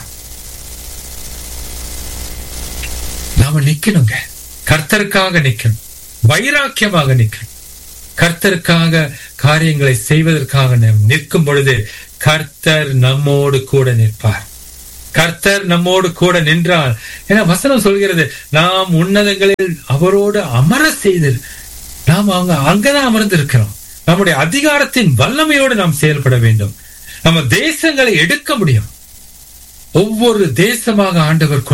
நாம நிக்கணுங்க, கர்த்தருக்காக நிக்கணும், வைராக்கியமாக நிக்கணும். கர்த்தருக்காக காரியங்களை செய்வதற்காக நாம் நிற்கும் பொழுது கர்த்தர் நம்மோடு கூட நிற்பார். கர்த்தர் நம்மோடு கூட நின்றால், ஏன்னா வசனம் சொல்கிறது, நாம் உன்னதங்களில் அவரோடு அமர செய்து நாம் அங்கதான் அமர்ந்திருக்கிறோம். நம்முடைய அதிகாரத்தின் வல்லமையோடு நாம் செயல்பட வேண்டும். நம்ம தேசங்களை எடுக்க முடியும். ஒவ்வொரு தேசமாக ஆண்டவர்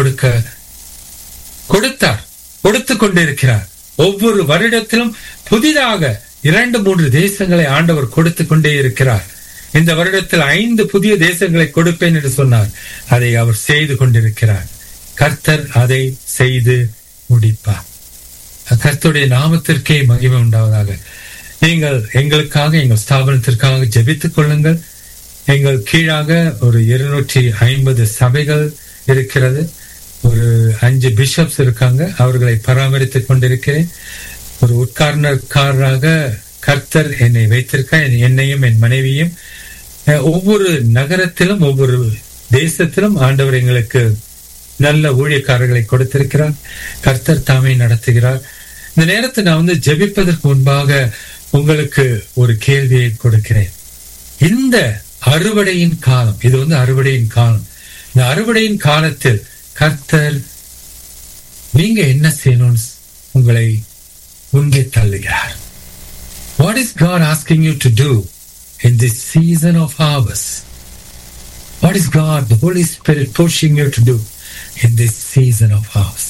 கொடுத்து கொண்டிருக்கிறார். ஒவ்வொரு வருடத்திலும் புதிதாக 2-3 தேசங்களை ஆண்டவர் கொடுத்து கொண்டே இருக்கிறார். இந்த வருடத்தில் 5 புதிய தேசங்களை கொடுப்பேன் என்று சொன்னார். அதை அவர் செய்து கொண்டிருக்கிறார். கர்த்தர் அதை செய்து முடிப்பார். கர்த்தருடைய நாமத்திற்கே மகிமை உண்டாவதாக. நீங்கள் எங்களுக்காக, எங்கள் ஸ்தாபனத்திற்காக ஜெபித்துக் கொள்ளுங்கள். எங்கள் கீழாக ஒரு 250 சபைகள் இருக்கிறது. ஒரு 5 பிஷப்ஸ் இருக்காங்க. அவர்களை பராமரித்துக் கொண்டிருக்கிறேன். ஒரு உட்கார்னர்காரராக கர்த்தர் என்னை வைத்திருக்க, என்னையும் என் மனைவியும் ஒவ்வொரு நகரத்திலும் ஒவ்வொரு தேசத்திலும் ஆண்டவர் எங்களுக்கு நல்ல ஊழியக்காரர்களை கொடுத்திருக்கிறார். கர்த்தர் தாமே நடத்துகிறார். இந்த நேரத்தை நான் ஜெபிப்பதற்கு முன்பாக உங்களுக்கு ஒரு கேள்வியை கொடுக்கிறேன். இந்த அறுவடையின் காலம், இது அறுவடையின் காலம். இந்த அறுவடையின் காலத்தில் கர்த்தர் நீங்க என்ன செய்யணும் உங்களை முன்னே தள்ளுகிறார். What is God asking you to do in this season of harvest? What is God, the Holy Spirit, pushing you to do in this season of harvest?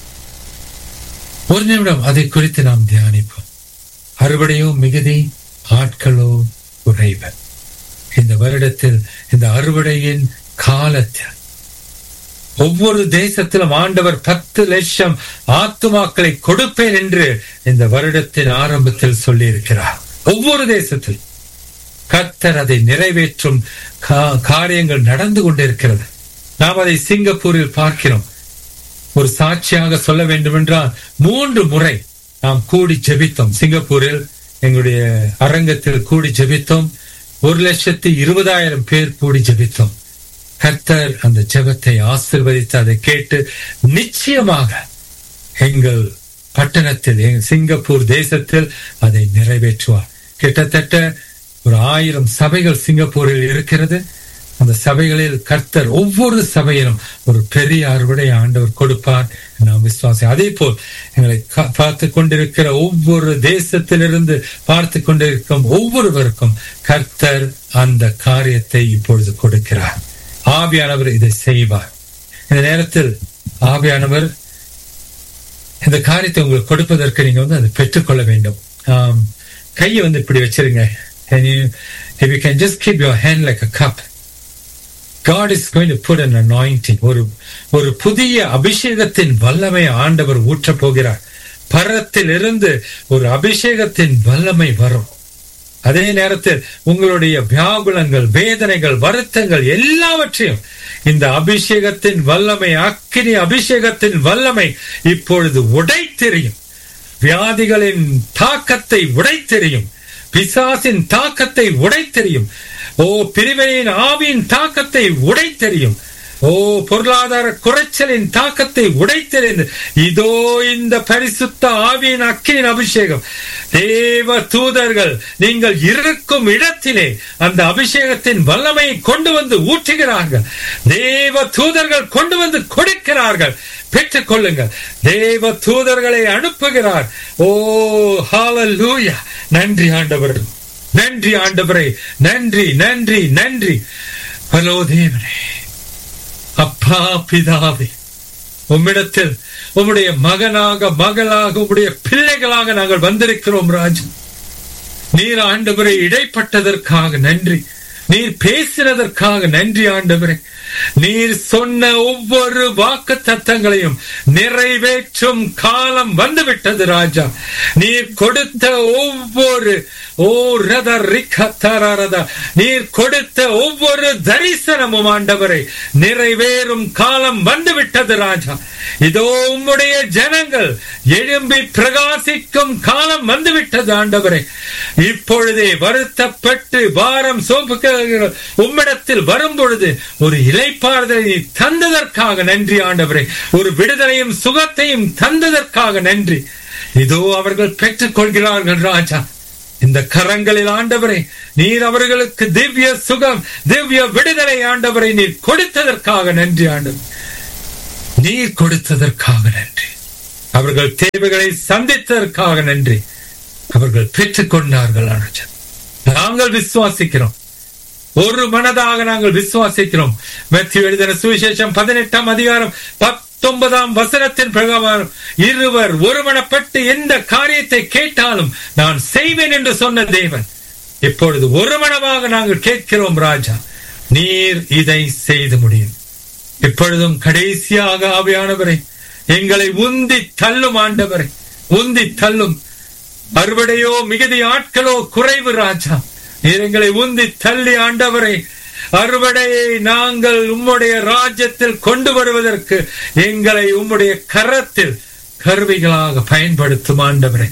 ஒரு நிமிடம் அதை குறித்து நாம் தியானிப்போம். அறுவடையோ மிகுதி, ஆட்களோ குறைவு. இந்த வருடத்தில், இந்த அறுவடையின் காலத்தில் ஒவ்வொரு தேசத்திலும் ஆண்டவர் 10 லட்சம் ஆத்துமாக்களை கொடுப்பேன் என்று இந்த வருடத்தின் ஆரம்பத்தில் சொல்லி இருக்கிறார். ஒவ்வொரு தேசத்தில் கர்த்தர் அதை நிறைவேற்றும் காரியங்கள் நடந்து கொண்டிருக்கிறது. நாம் அதை சிங்கப்பூரில் பார்க்கிறோம். ஒரு சாட்சியாக சொல்ல வேண்டும் என்றால் 3 முறை நாம் கூடி ஜெபித்தோம். சிங்கப்பூரில் எங்களுடைய அரங்கத்தில் கூடி ஜெபித்தோம். 1,20,000 பேர் கூடி ஜெபித்தோம். கர்த்தர் அந்த ஜெபத்தை ஆசீர்வதித்து அதை கேட்டு நிச்சயமாக எங்கள் பட்டணத்தில், சிங்கப்பூர் தேசத்தில் அதை நிறைவேற்றுவார். கிட்டத்தட்ட ஒரு 1000 சபைகள் சிங்கப்பூரில் இருக்கிறது. அந்த சபைகளில் கர்த்தர் ஒவ்வொரு சபையிலும் ஒரு பெரிய அறுவடை ஆண்டவர் கொடுப்பார் நாம் விசுவாசம். அதே போல் எங்களை பார்த்து கொண்டிருக்கிற ஒவ்வொரு தேசத்திலிருந்து பார்த்து கொண்டிருக்கும் ஒவ்வொருவருக்கும் கர்த்தர் அந்த காரியத்தை இப்பொழுது கொடுக்கிறார். ஆவியானவர் இதை செய்வார். இந்த நேரத்தில் ஆவியானவர் இந்த காரியத்தை உங்களுக்கு கொடுப்பதற்கு நீங்க அதை பெற்றுக்கொள்ள வேண்டும். கையை இப்படி வச்சிருங்க. If you can just keep your hand like a cup, God is going to put an anointing. ஒரு புதிய அபிஷேகத்தின் வல்லமை ஆண்டவர் ஊற்றப் போகிறார். பரத்தில் இருந்து ஒரு அபிஷேகத்தின் வல்லமை வரும். அதே நேரத்தில் உங்களுடைய வியாகுலங்கள், வேதனைகள், வருத்தங்கள் எல்லாவற்றையும் இந்த அபிஷேகத்தின் வல்லமை, அக்கினி அபிஷேகத்தின் வல்லமை இப்பொழுது உடைத்தெறியும். வியாதிகளின் தாக்கத்தை உடைத்தெறியும். பிசாசின் தாக்கத்தை உடைத்தெறியும். பிரிவினையின் ஆவியின் தாக்கத்தை உடைத்தெறியும். பொருளாதார குறைச்சலின் தாக்கத்தை உடைத்தெறிந்து இதோ இந்த பரிசுத்த ஆவியின் அக்கினியின் அபிஷேகம். தேவ தூதர்கள் நீங்கள் இருக்கும் இடத்திலே அந்த அபிஷேகத்தின் வல்லமையை கொண்டு வந்து ஊற்றுகிறார்கள். தேவ தூதர்கள் கொண்டு வந்து கொடுக்கிறார்கள். பெற்றுக் கொள்ளுங்கள். தேவ தூதர்களை அனுப்புகிறார். ஹல்லேலூயா. நன்றி ஆண்டவர், நன்றி ஆண்டவரே, நன்றி நன்றி நன்றி. ஹலோ தேவனே, அப்பா பிதாவே, உம்மிடத்தில் உம்முடைய மகனாக, மகளாக, உம்முடைய பிள்ளைகளாக நாங்கள் வந்திருக்கிறோம் ராஜா. நீர் ஆண்டவரை இடைப்பட்டதற்காக நன்றி. நீர் பேசினதற்காக நன்றி ஆண்டவரே. நீர் சொன்ன ஒவ்வொரு வாக்கு தத்தங்களையும் நிறைவேற்றும் காலம் வந்துவிட்டது ராஜா. நீர் கொடுத்த ஒவ்வொரு நீர் கொடுத்த ஒவ்வொரு தரிசனமும் ஆண்டவரை நிறைவேறும் காலம் வந்துவிட்டது ராஜா. இதோ உம்முடைய ஜனங்கள் எழும்பி பிரகாசிக்கும் காலம் வந்துவிட்டது ஆண்டவரே. இப்பொழுதே வருத்தப்பட்டு பாரம் சோம்புகிற உம்மிடத்தில் வரும் பொழுது ஒரு இளைப்பாறுதலை தந்ததற்காக நன்றி ஆண்டவரே. ஒரு விடுதலையும் சுகத்தையும் தந்ததற்காக நன்றி. இதோ அவர்கள் பெற்றுக் கொள்கிறார்கள் ராஜா. இந்த கரங்களில் ஆண்டவரை நீர் அவர்களுக்கு திவ்ய சுகம், திவ்ய விடுதலை ஆண்டவரை நீர் கொடுத்ததற்காக நன்றி. ஆண்டவர் நீர் கொடுத்ததற்காக நன்றி. அவர்கள் தேவைகளை சந்தித்ததற்காக நன்றி. அவர்கள் பெற்றுக் கொண்டார்கள். நாங்கள் விசுவாசிக்கிறோம், ஒரு மனதாக நாங்கள் விசுவாசிக்கிறோம். மத்தேயு எழுதின சுவிசேஷம் 18ஆம் அதிகாரம் 19ஆம் வசனத்தின் பிரகாரம் இருவர் ஒருமனப்பட்டு எந்த காரியத்தை கேட்டாலும் நான் செய்வேன் என்று சொன்ன தேவன் இப்பொழுது ஒருமனமாக நாங்கள் கேட்கிறோம். ராஜா, நீர் இதை செய்து முடியும். இப்பொழுதும் கடைசியாக ஆவியானவரை எங்களை உந்தி தள்ளும் ஆண்டவரை, உந்தி தள்ளும். அறுவடையோ மிகுதி, ஆட்களோ குறைவு. ராஜா, நீர் எங்களை உந்தி தள்ளி ஆண்டவரை அறுவடையை நாங்கள் உம்முடைய ராஜ்யத்தில் கொண்டு வருவதற்கு எங்களை உம்முடைய கரத்தில் கருவிகளாக பயன்படுத்தும் ஆண்டவரை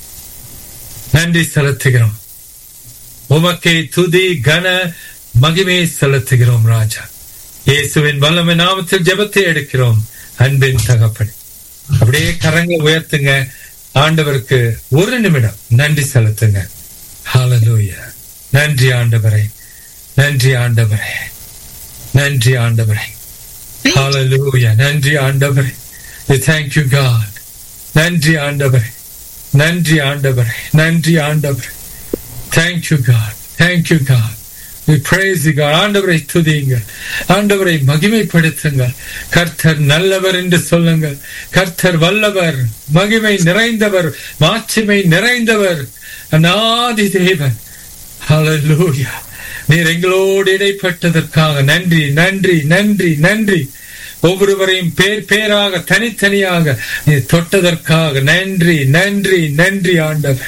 நன்றி செலுத்துகிறோம். உமக்கே துதி கன மகிமையை செலுத்துகிறோம். ராஜா, இயேசுவின் வல்லமை நாமத்தில் ஜெபத்தை எடுக்கிறோம். அன்பின் தகப்பனே, அப்படியே கரங்களை உயர்த்துங்க. ஆண்டவருக்கு ஒரு நிமிடம் நன்றி செலுத்துங்க. ஹல்லேலூயா. நன்றி ஆண்டவரே, நன்றி ஆண்டவரே, நன்றி ஆண்டவரே. ஹல்லேலூயா. நன்றி ஆண்டவரே. Thank you God. நன்றி ஆண்டவரே, நன்றி ஆண்டவரே, நன்றி ஆண்டவரே. Thank you God. Thank you God. We praise you God. ஆண்டவரை துதியுங்கள், ஆண்டவரை மகிமைப்படுத்துங்கள். கர்த்தர் நல்லவர் என்று சொல்லுங்கள். கர்த்தர் வல்லவர், மகிமை நிறைந்தவர், மாட்சிமை நிறைந்தவர், அநாதி தேவன். ஹல்லேலூயா. நீர் எங்களோடு இடைப்பட்டதற்காக நன்றி, நன்றி, நன்றி, நன்றி. ஒவ்வொருவரையும் பேர் பேராக தனித்தனியாக நீர் தொட்டதற்காக நன்றி, நன்றி, நன்றி ஆண்டவரே,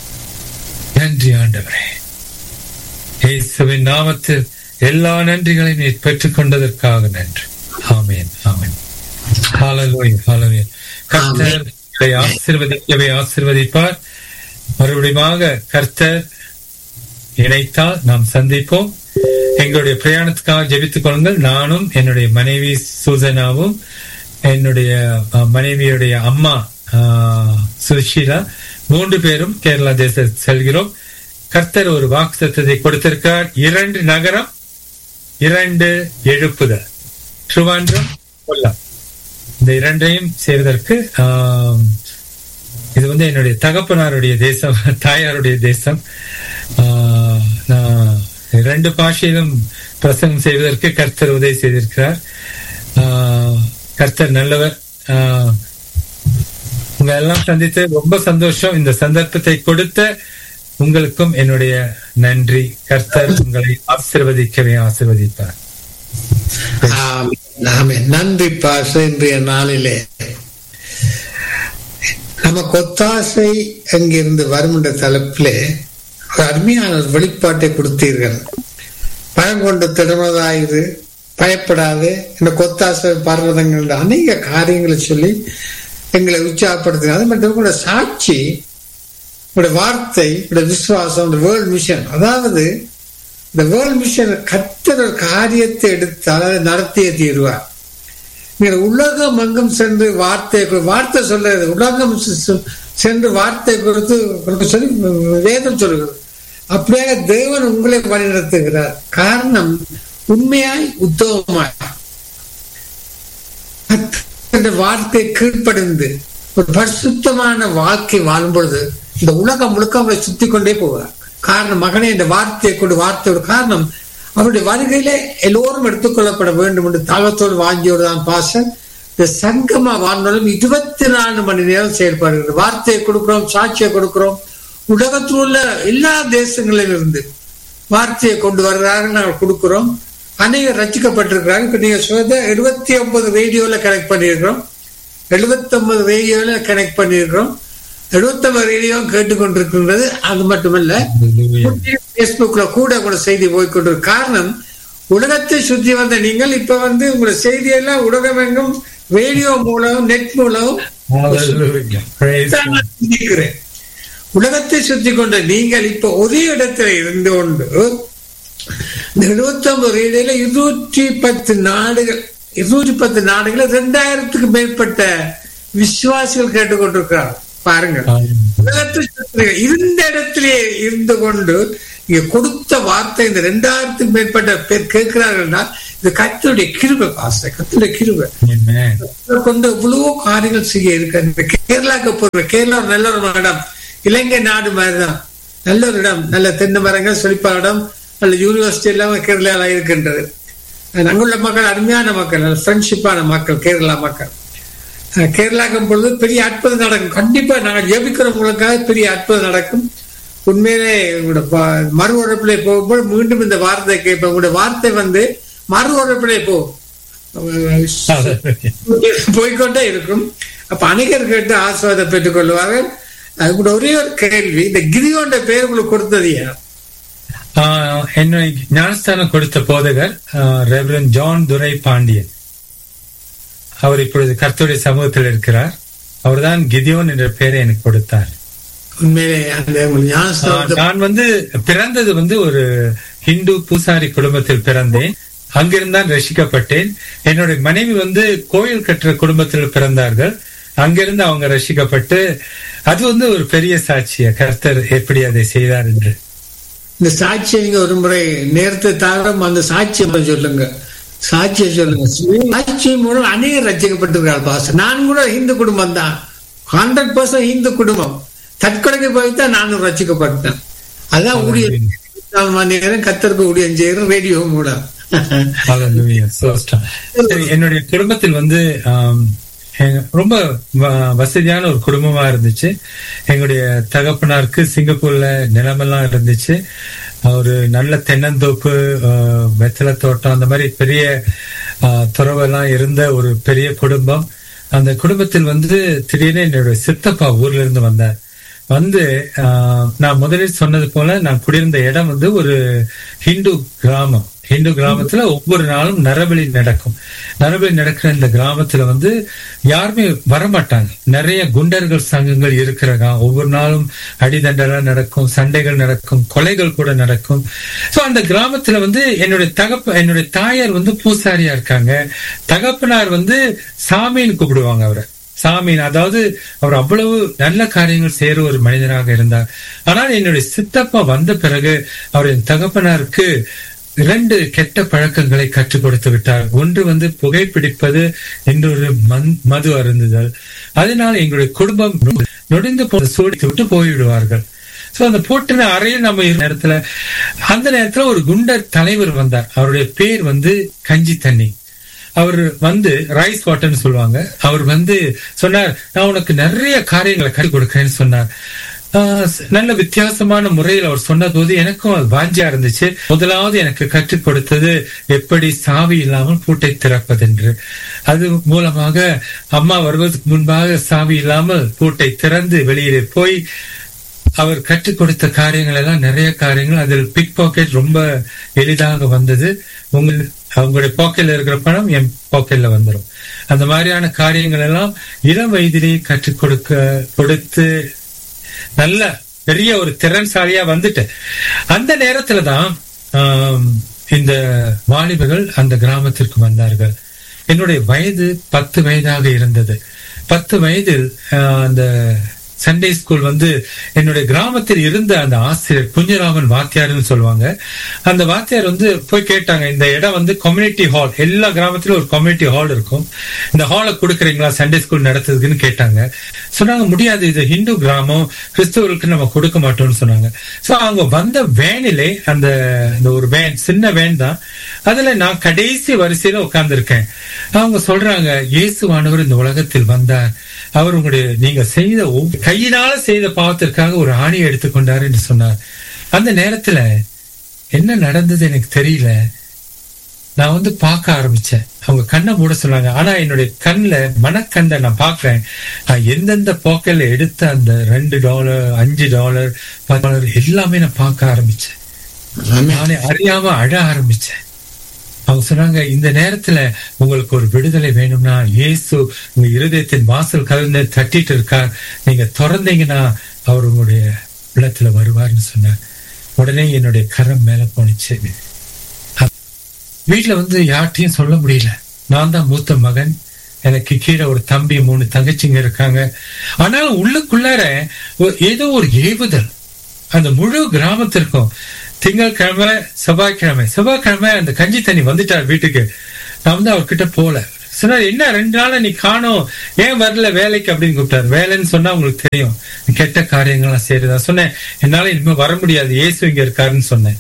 நன்றி ஆண்டவரே. இயேசுவின் நாமத்தில் எல்லா நன்றிகளையும் நீர் பெற்றுக் கொண்டதற்காக நன்றி. ஆமென், ஆமென். ஹல்லேலூயா, ஹல்லேலூயா. கர்த்தர் ஆசீர்வதிக்கவே ஆசீர்வதிப்பார். மறுபடியும் கர்த்தர் இணைத்தால் நாம் சந்திப்போம். எங்களுடைய பிரயாணத்துக்காக ஜெபித்துக் கொள்ளுங்கள். நானும் என்னுடைய மனைவி சூசனாவும் என்னுடைய மனைவியுடைய அம்மா சுஷீலா 3 பேரும் கேரளா தேசத்தில் செல்கிறோம். கர்த்தர் ஒரு வாக்குத்தத்தத்தை கொடுத்திருக்கிறார். 2 நகரம், 2 எழுப்புதல். திருவான்றம், கொல்லம், இந்த 2ஐயும் செய்வதற்கு இது என்னுடைய தகப்பனாருடைய தேசம், தாயாருடைய தேசம். நான் 2 பாஷையிலும் பிரசங்கம் செய்வதற்கு கர்த்தர் உதவி செய்திருக்கிறார். கர்த்தர் நல்லவர். உங்க எல்லாம் சந்தித்து ரொம்ப சந்தோஷம். இந்த சந்தர்ப்பத்தை கொடுத்த உங்களுக்கும் என்னுடைய நன்றி. கர்த்தர் உங்களை ஆசீர்வதிக்கவே ஆசீர்வதிப்பார். நன்றி பாச. இன்றைய நாளிலே நமக்கு ஒத்தாசை அங்கிருந்து வரும் என்ற தலைப்பிலே ஒரு அருமையான வெளிப்பாட்டை கொடுத்தீர்கள். பயம் கொண்டு திடமதாயிரு, பயப்படாது, இந்த கொத்தாசை பர்வதங்கள் அநேக காரியங்களை சொல்லி எங்களை உற்சாகப்படுத்தின. அது மட்டும் கூட சாட்சி, உங்களுடைய வார்த்தை, உங்களுடைய விசுவாசம், வேர்ல்ட் மிஷன். அதாவது இந்த வேர்ல்ட் மிஷன் கர்த்தர் ஒரு காரியத்தை எடுத்தால் அதை நடத்திய தீர்வார். நீங்கள் உலகம் அங்கும் சென்று வார்த்தை சொல்றது, உலகம் சென்று வார்த்தை கொடுத்து சொல்லி வேதம் சொல்லுகிறது. அப்படியாக தேவன் உங்களை வழிநடத்துகிறார். காரணம், உண்மையாய் உத்தமமாய் வார்த்தை கீழ்ப்படிந்து ஒரு பரிசுத்தமான வாழ்க்கை வாழும் பொழுது இந்த உலகம் முழுக்க அவரை சுத்தி கொண்டே போவார். காரணம், மகனே இந்த வார்த்தையை கொண்டு, வார்த்தையோட காரணம் அவருடைய வருகையிலே எல்லோரும் எடுத்துக்கொள்ளப்பட வேண்டும் என்று தாகத்தோடு வாங்கியோடு தான் பாச இந்த சங்கமா வாழ்ந்தாலும் 24 மணி நேரம் செயல்படுகிறது. வார்த்தையை கொடுக்கிறோம், சாட்சியை கொடுக்கிறோம். உலகத்தில் உள்ள எல்லா தேசங்களிலும் இருந்து வார்த்தையை கொண்டு வருகிறார்கள், நாங்கள் கொடுக்கிறோம். அநேகர் ரசிக்கப்பட்டிருக்கிறார்கள். இப்ப நீங்க சொல்ல 79 ரேடியோல கனெக்ட் பண்ணியிருக்கிறோம், 79 ரேடியோல கனெக்ட் பண்ணியிருக்கிறோம், 79 ரேடியோ கேட்டுக்கொண்டிருக்கின்றது. அது மட்டுமல்ல, பேஸ்புக்ல கூட செய்தி போய்கொண்டிருக்க. காரணம், உலகத்தை சுற்றி வந்த நீங்கள் இப்ப உங்களோட செய்தியெல்லாம் உலகம் எங்கும் ரேடியோ மூலம், நெட் மூலம் உலகத்தை சுற்றி கொண்ட நீங்கள் இப்ப ஒரே இடத்துல இருந்து கொண்டு இந்த 79 ரேடியோல 210 நாடுகள், 210 நாடுகள் 2000க்கு மேற்பட்ட விசுவாசிகள் கேட்டுக்கொண்டிருக்கிறார். பாருங்க. இருந்த இடத்திலே இருந்து கொண்டு இங்க கொடுத்த வார்த்தை இந்த 2000க்கும் மேற்பட்ட பேர் கேட்கிறார்கள்னா இது கர்த்தருடைய கிருபை. கர்த்தருடைய கிருபை கொண்டு இவ்வளவோ காரியங்கள் செய்ய இருக்கு. இந்த கேரளாக்கு போற கேரளா ஒரு நல்ல ஒரு இடம், இலங்கை நாடு மாதிரிதான், நல்ல ஒரு இடம், நல்ல தென்னை மரங்கள், செழிப்பான இடம், நல்ல யூனிவர்சிட்டி எல்லாம் கேரளால இருக்கின்றது. அங்குள்ள மக்கள் அருமையான மக்கள், நல்ல ஃப்ரெண்ட்ஷிப்பான மக்கள் கேரளா மக்கள். கேரளாக்கும் பொழுது பெரிய அற்புதம் நடக்கும். கண்டிப்பா நாங்கள் ஜெபிக்கிறவங்களுக்காக பெரிய அற்புதம் நடக்கும். உண்மையிலே மறு உழைப்பிலே போகும்போது மீண்டும் இந்த வார்த்தை கேட்பேன். உங்களுடைய வார்த்தை மறு உழைப்பிலே போய்கொண்டே இருக்கும். அப்ப அநேகர் கேட்டு ஆசீர்வாதம் பெற்றுக் கொள்வார்கள். அது கூட ஒரே ஒரு கேள்வி, இந்த கிதியோன் பேர் உங்களுக்கு கொடுத்தது யார்? என்னை ஞானஸ்தானம் கொடுத்த போதகர் ரெவரண்ட் ஜான் துரை பாண்டியன். அவர் இப்பொழுது கர்த்தருடைய சமூகத்தில் இருக்கிறார். அவர்தான் கிதியோன் என்ற பெயரை எனக்கு கொடுத்தார். நான் பிறந்தது ஒரு ஹிந்து பூசாரி குடும்பத்தில் பிறந்தேன். அங்கிருந்தான் ரசிக்கப்பட்டேன். என்னுடைய மனைவி கோயில் கட்டுற குடும்பத்தில் பிறந்தார்கள். அங்கிருந்து அவங்க ரசிக்கப்பட்டு, அது ஒரு பெரிய சாட்சிய கர்த்தர் எப்படி அதை செய்தார் என்று. இந்த சாட்சியை நீங்க ஒரு முறை நேரத்தை தாரம் அந்த சாட்சியை சொல்லுங்க. சாட்சியை சொல்லுங்க. சாட்சி மூலம் அநேகர் ரசிக்கப்பட்டிருக்காள் பாச. நான் கூட ஹிந்து குடும்பம் தான், 100% ஹிந்து குடும்பம். தற்கொலைக்கு போய்தான் நானும் ரசிக்கப்பட்டேன். அதான் ஊழியம், கத்தருக்கு ஊழியம் செய்யற ரேடியோ கூட. என்னுடைய குடும்பத்தில் ரொம்ப வசதியான ஒரு குடும்பமா இருந்துச்சு. எங்களுடைய தகப்பனாருக்கு சிங்கப்பூர்ல நிலமெல்லாம் இருந்துச்சு. ஒரு நல்ல தென்னந்தோப்பு, வெத்தலை தோட்டம், அந்த மாதிரி பெரிய துறவெல்லாம் இருந்த ஒரு பெரிய குடும்பம். அந்த குடும்பத்தில் திடீர்னு என்னுடைய சித்தப்பா ஊர்ல இருந்து வந்தார். நான் முதலில் சொன்னது போல நான் குடியிருந்த இடம் ஒரு ஹிந்து கிராமம். ஹிந்து கிராமத்துல ஒவ்வொரு நாளும் நரபலி நடக்கும். நரபலி நடக்கிற இந்த கிராமத்துல யாருமே வரமாட்டாங்க. நிறைய குண்டர்கள் சங்கங்கள் இருக்கிறதா. ஒவ்வொரு நாளும் அடிதண்டெல்லாம் நடக்கும், சண்டைகள் நடக்கும், கொலைகள் கூட நடக்கும். சோ அந்த கிராமத்துல என்னுடைய தாயார் பூசாரியா இருக்காங்க. தகப்பனார் சாமின்னு கூப்பிடுவாங்க அவரை. சாமின், அதாவது அவர் அவ்வளவு நல்ல காரியங்கள் செய்யற ஒரு மனிதனாக இருந்தார். ஆனால் என்னுடைய சித்தப்பா வந்த பிறகு அவர் என் தகப்பனாருக்கு 2 கெட்ட பழக்கங்களை கற்றுக் கொடுத்து விட்டார். ஒன்று புகைப்பிடிப்பது, இன்னொரு மது அருந்துதல். அதனால எங்களுடைய குடும்பம் நொடிந்து சோடித்து விட்டு போய்விடுவார்கள். சோ அந்த போட்டின அறையில் நம்ம நேரத்துல அந்த நேரத்துல ஒரு குண்டர் தலைவர் வந்தார். அவருடைய பேர் கஞ்சி தண்ணி. அவர் ரைஸ் வாட்டர்னு சொல்லுவாங்க. அவர் சொன்னார், நான் உனக்கு நிறைய காரியங்களை கற்றுக் கொடுக்கிறேன்னு சொன்னார். நல்ல வித்தியாசமான முறையில் அவர் சொன்ன போது எனக்கும் அது வாஞ்சியா இருந்துச்சு. முதலாவது எனக்கு கற்றுக் கொடுத்தது எப்படி சாவி இல்லாமல் பூட்டை திறப்பதென்று. அது மூலமாக அம்மா வருவதற்கு முன்பாக சாவி இல்லாமல் பூட்டை திறந்து வெளியிலே போய் அவர் கற்றுக் கொடுத்த காரியங்கள் எல்லாம் நிறைய காரியங்கள். அதில் பிக் பாக்கெட் ரொம்ப எளிதாக வந்தது. உங்களுடைய பாக்கெட்ல இருக்கிற பணம் என் பாக்கெட்ல வந்துடும். அந்த மாதிரியான காரியங்கள் எல்லாம் இளம் வயதிலேயே கற்றுக் கொடுத்து நல்ல பெரிய ஒரு திறன்சாலியா வந்துட்டேன். அந்த நேரத்துலதான் இந்த வாலிபர்கள் அந்த கிராமத்திற்கு வந்தார்கள். என்னுடைய வயது 10 வயதாக இருந்தது. 10 வயதில் அந்த சண்டே ஸ்கூல் என்னுடைய கிராமத்தில் இருந்த அந்த ஆசிரியர் குஞ்சராமன் வாத்தியார்னு சொல்லுவாங்க. அந்த வாத்தியார் போய் கேட்டாங்க, இந்த இடம் கம்யூனிட்டி ஹால், எல்லா கிராமத்திலும் ஒரு கம்யூனிட்டி ஹால் இருக்கும், இந்த ஹாலை கொடுக்குறீங்களா சண்டே ஸ்கூல் நடத்துறதுக்குன்னு கேட்டாங்க. சொன்னாங்க, முடியாது, இது ஹிந்து கிராமம், கிறிஸ்தவர்களுக்கு நம்ம கொடுக்க மாட்டோம்னு சொன்னாங்க. சோ அவங்க வந்த வேனிலே அந்த ஒரு வேன், சின்ன வேன் தான், அதுல நான் கடைசி வரிசையில உட்கார்ந்து இருக்கேன். அவங்க சொல்றாங்க, இயேசுவானவர் இந்த உலகத்தில் வந்தார், அவர் நீங்க செய்த கையினால செய்த பாவத்திற்காக ஒரு ஆணியை எடுத்துக்கொண்டார் என்று சொன்னார். அந்த நேரத்துல என்ன நடந்தது எனக்கு தெரியல. நான் பார்க்க ஆரம்பிச்சேன். அவங்க கண்ணை மூட சொன்னாங்க. ஆனா என்னுடைய கண்ணுல மனக்கண்ணை நான் பாக்குறேன். நான் எந்தெந்த பாக்கெட்ல எடுத்த அந்த $2, $5, $10 எல்லாமே நான் பார்க்க ஆரம்பிச்சேன். நானே அறியாம அழ ஆரம்பிச்சேன். அவங்க சொன்னாங்க, இந்த நேரத்துல உங்களுக்கு ஒரு விடுதலை வேணும்னா இயேசு உங்க இருதயத்தின் வாசல் கலந்து தட்டிட்டு இருக்கார், நீங்க திறந்தீங்கன்னா அவர் உங்களுடைய உள்ளத்துல வருவார்னு சொன்னார். உடனே என்னுடைய கரம் மேல போனிச்சு. வீட்டுல யார்ட்டையும் சொல்ல முடியல. நான் தான் மூத்த மகன். எனக்கு கீழே ஒரு தம்பி 3 தங்கச்சிங்க இருக்காங்க. ஆனாலும் உள்ளுக்குள்ளார ஏதோ ஒரு ஏவுதல் அந்த முழு கிராமத்திற்கும். திங்கட்கிழமை செவ்வாய்க்கிழமை அந்த கஞ்சி தண்ணி வந்துட்டார் வீட்டுக்கு. நான் வந்து அவர்கிட்ட போல சொன்னார், என்ன 2 நாளா நீ காணோம், ஏன் வரல வேலைக்கு அப்படின்னு கூப்பிட்டாரு. வேலைன்னு சொன்னா உங்களுக்கு தெரியும், கெட்ட காரியங்கள்லாம் செய்யறதா சொன்னேன். என்னால இனிமே வர முடியாது, இயேசு இங்க இருக்காருன்னு சொன்னேன்.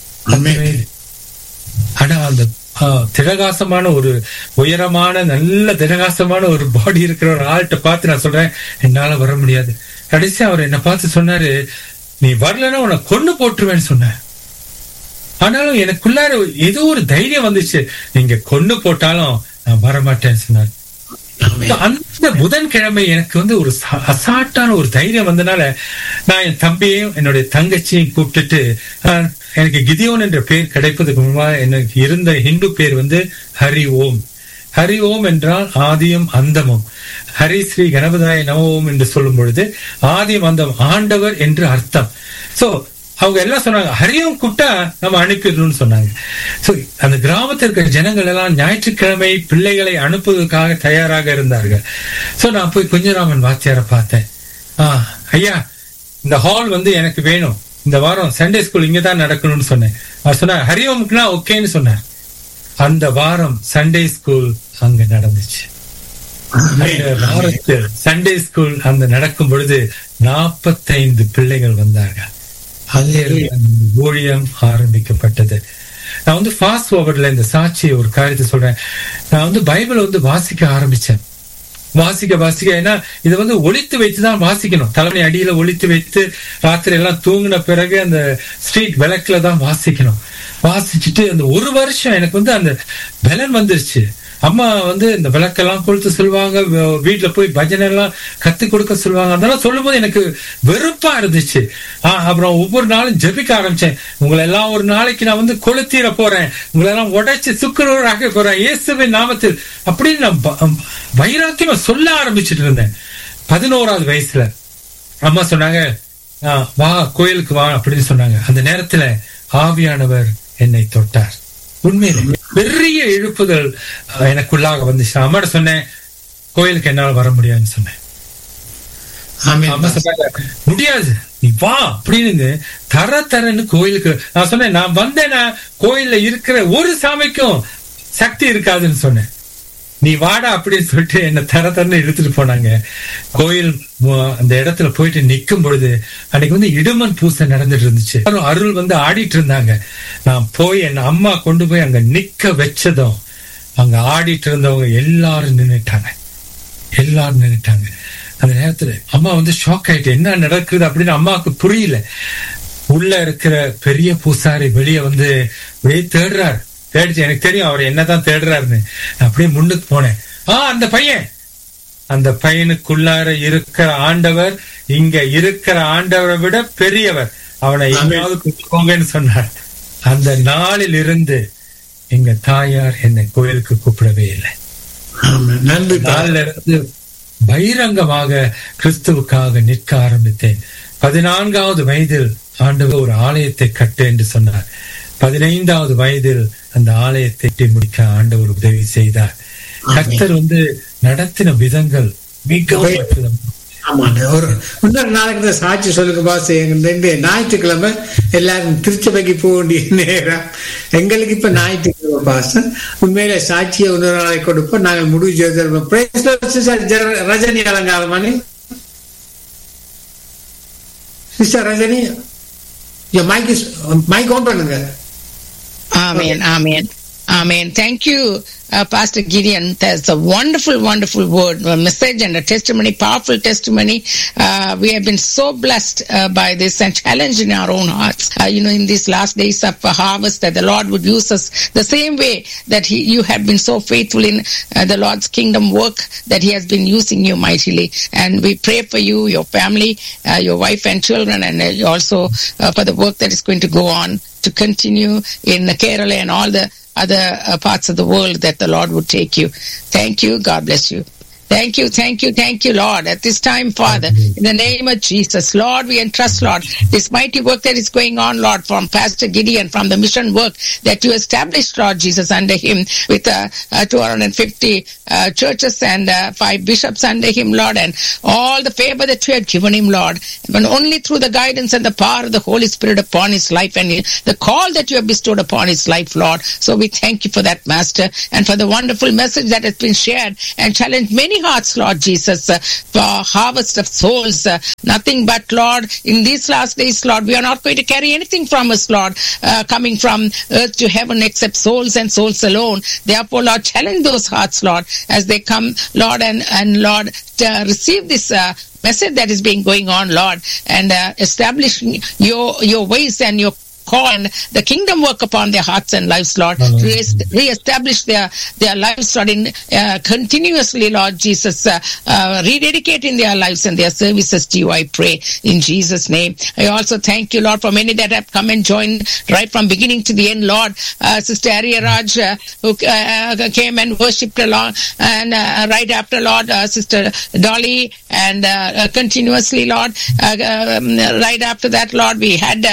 ஆனா அந்த திடகாசமான ஒரு உயரமான நல்ல திடகாசமான ஒரு பாடி இருக்கிற ஒரு ஆள்கிட்ட பார்த்து நான் சொல்றேன், என்னால வர முடியாது. கடைசி அவர் என்ன பார்த்து சொன்னாரு, நீ வரலன்னா உன்னை கொன்னு போட்டுருவேன்னு சொன்ன. ஆனாலும் எனக்குள்ளார ஏதோ ஒரு தைரியம் வந்துச்சு, நீங்க கொன்னு போட்டாலும் நான் வரமாட்டேன்னு சொன்னார். அந்த புதன்கிழமை எனக்கு வந்து ஒரு அசாட்டான ஒரு தைரியம் வந்தனால நான் என் தம்பியையும் என்னுடைய தங்கச்சியும் கூப்பிட்டுட்டு, எனக்கு கிதியோன் என்ற பேர் கிடைப்பதுக்கு முன்பாக எனக்கு இருந்த ஹிந்து பேர் வந்து ஹரி ஓம். ஹரி ஓம் என்றால் ஆதியும் அந்தமும். ஹரி ஸ்ரீ கணபதாய நமவோம் என்று சொல்லும் பொழுது ஆதியும் அந்தம் ஆண்டவர் என்று அர்த்தம். சோ அவங்க எல்லாம் சொன்னாங்க, ஹரியோம் கூப்பிட்டா நம்ம அனுப்பிடணும்னு சொன்னாங்க. சோ அந்த கிராமத்தில் இருக்கிற ஜனங்கள் எல்லாம் ஞாயிற்றுக்கிழமை பிள்ளைகளை அனுப்புவதற்காக தயாராக இருந்தார்கள். சோ நான் போய் குஞ்சராமன் வாத்தியாரை பார்த்தேன். ஐயா, இந்த ஹால் வந்து எனக்கு வேணும், இந்த வாரம் சண்டே ஸ்கூல் இங்கதான் நடக்கணும்னு சொன்னேன். அவர் சொன்னார், ஹரியோமுக்குனா ஓகேன்னு சொன்னார். அந்த வாரம் சண்டே ஸ்கூல் அங்க நடந்துச்சு. அந்த வாரத்தில் சண்டே ஸ்கூல் அந்த நடக்கும் பொழுது 45 பிள்ளைகள் வந்தார்கள். ஊழியம் ஆரம்பிக்கப்பட்டது. நான் வந்து ஃபாஸ்ட் ஃபார்வர்ட்ல இந்த சாட்சியை ஒரு காரியத்தை சொல்றேன். நான் வந்து பைபிளை வந்து வாசிக்க ஆரம்பிச்சேன். வாசிக்க ஏன்னா இதை வந்து ஒளித்து வைத்துதான் வாசிக்கணும். தலைமை அடியில ஒளித்து வைத்து ராத்திரி எல்லாம் தூங்கின பிறகு அந்த ஸ்ட்ரீட் விளக்குல தான் வாசிக்கணும். வாசிச்சுட்டு அந்த 1 வருஷம் எனக்கு வந்து அந்த பலன் வந்துருச்சு. அம்மா வந்து இந்த விளக்கெல்லாம் கொளுத்து சொல்லுவாங்க, வீட்டுல போய் பஜனை எல்லாம் கத்து கொடுக்க சொல்லுவாங்க. அதெல்லாம் சொல்லும் போது எனக்கு வெறுப்பா இருந்துச்சு. அப்புறம் ஒவ்வொரு நாளும் ஜெபிக்க ஆரம்பிச்சேன். உங்களை எல்லாம் ஒரு நாளைக்கு நான் வந்து கொளுத்தீர போறேன், உங்களை எல்லாம் உடைச்சு சுக்குநூறாக்க போறேன் இயேசுவின் நாமத்தில் அப்படின்னு நான் வைராக்கியமா சொல்ல ஆரம்பிச்சுட்டு இருந்தேன். 11வது வயசுல அம்மா சொன்னாங்க, வா கோயிலுக்கு வா அப்படின்னு சொன்னாங்க. அந்த நேரத்துல ஆவியானவர் என்னை தொட்டார். உண்மையிலே பெரிய எழுப்புதல் எனக்குள்ளாக வந்துச்சு. அம்மாட்ட சொன்னேன், கோயிலுக்கு என்னால வர முடியாதுன்னு சொன்னேன். அம்மா சொன்னாங்க, முடியாது நீ வா அப்படின்னு தரன்னு கோயிலுக்கு. நான் சொன்னேன், நான் வந்தேன்னா கோயில்ல இருக்கிற ஒரு சாமிக்கும் சக்தி இருக்காதுன்னு சொன்னேன். நீ வாடா அப்படின்னு சொல்லிட்டு என்ன தரன்னு இழுத்துட்டு போனாங்க. கோயில் அந்த இடத்துல போயிட்டு நிக்கும் பொழுது அன்னைக்கு வந்து இடுமன் பூசை நடந்துட்டு இருந்துச்சு. அருள் வந்து ஆடிட்டு இருந்தாங்க. நான் போய் என் அம்மா கொண்டு போய் அங்க நிக்க வச்சதும் அங்க ஆடிட்டு இருந்தவங்க எல்லாரும் நின்னுட்டாங்க. அந்த நேரத்துல அம்மா வந்து ஷாக் ஆயிட்டு, என்ன நடக்குது அப்படின்னு அம்மாவுக்கு புரியல. உள்ள இருக்கிற பெரிய பூசாரி வெளியே வந்து வெளியே தேடுறாரு. தேடிச்சு, எனக்கு தெரியும் அவர் என்னதான் தேடுறாருன்னு. அப்படியே முன்னுக்கு போனேன். அந்த பையனுக்குள்ளார இருக்கிற ஆண்டவர் இங்க இருக்கிற ஆண்டவரை விட பெரியவர், அவனை எங்கேயாவது கூப்பிட்டுக்கோங்கன்னு சொன்னார். அந்த நாளில் இருந்து எங்க தாயார் என்னை கோயிலுக்கு கூப்பிடவே இல்லை. நாளில் இருந்து பகிரங்கமாக கிறிஸ்துவுக்காக நிற்க ஆரம்பித்தேன். 14வது வயதில் ஆண்டவர் ஒரு ஆலயத்தை கட்டு என்று சொன்னார். 15வது வயதில் அந்த ஆலயத்தை கட்டி முடிக்க ஆண்டவர் உதவி செய்தார். கர்த்தர் வந்து நடத்தின விதங்கள் மிகவும் அற்புதம். ஒரு இன்னொரு நாளைக்கு சாட்சி சொல்லுங்க பாஸ். ஞாயிற்றுக்கிழமை எல்லாரும் திருச்சபைக்கு போக வேண்டிய நேரம் எங்களுக்கு இப்ப ஞாயிற்றுக்கிழமை பாஸ். உண்மையில சாட்சியை இன்னொரு நாளைக்கு கொடுப்போம். நாங்கள் முடிவு Rajini அலங்காரமானி sister Rajini mic own பண்ணுங்க. Amen. Amen. Amen. Thank you, Pastor Gideon. That's a wonderful word, a message and a testimony, powerful testimony. We have been so blessed by this and challenged in our own hearts. In these last days of harvest, that the Lord would use us the same way that you have been so faithful in the Lord's kingdom work, that He has been using you mightily. And we pray for you, your family, your wife and children, and also for the work that is going to go on to continue in Kerala and all the other parts of the world, that the Lord would take you. Thank you. God bless you. Thank you, Lord. At this time, Father, in the name of Jesus, Lord, we entrust, Lord, this mighty work that is going on, Lord, from Pastor Gideon, from the mission work that you established, Lord Jesus, under him with 250 churches and 5 bishops under him, Lord, and all the favor that you have given him, Lord, but only through the guidance and the power of the Holy Spirit upon his life and the call that you have bestowed upon his life, Lord. So we thank you for that, Master, and for the wonderful message that has been shared and challenged many hearts, Lord Jesus, for harvest of souls. Nothing but, Lord, in these last days, Lord, we are not going to carry anything from us, Lord, coming from earth to heaven except souls and souls alone. Therefore, Lord, challenge those hearts, Lord, as they come, Lord, and Lord, receive this message that is being going on, Lord, and establish your ways and your call and the kingdom work upon their hearts and lives, Lord. Re-establish their lives, Lord, in continuously, Lord Jesus, rededicating their lives and their services to you, I pray, in Jesus' name. I also thank you, Lord, for many that have come and joined right from beginning to the end, Lord. Sister Arya Raj, who came and worshipped along, and right after, Lord, Sister Dolly, and continuously, Lord, right after that, Lord, we had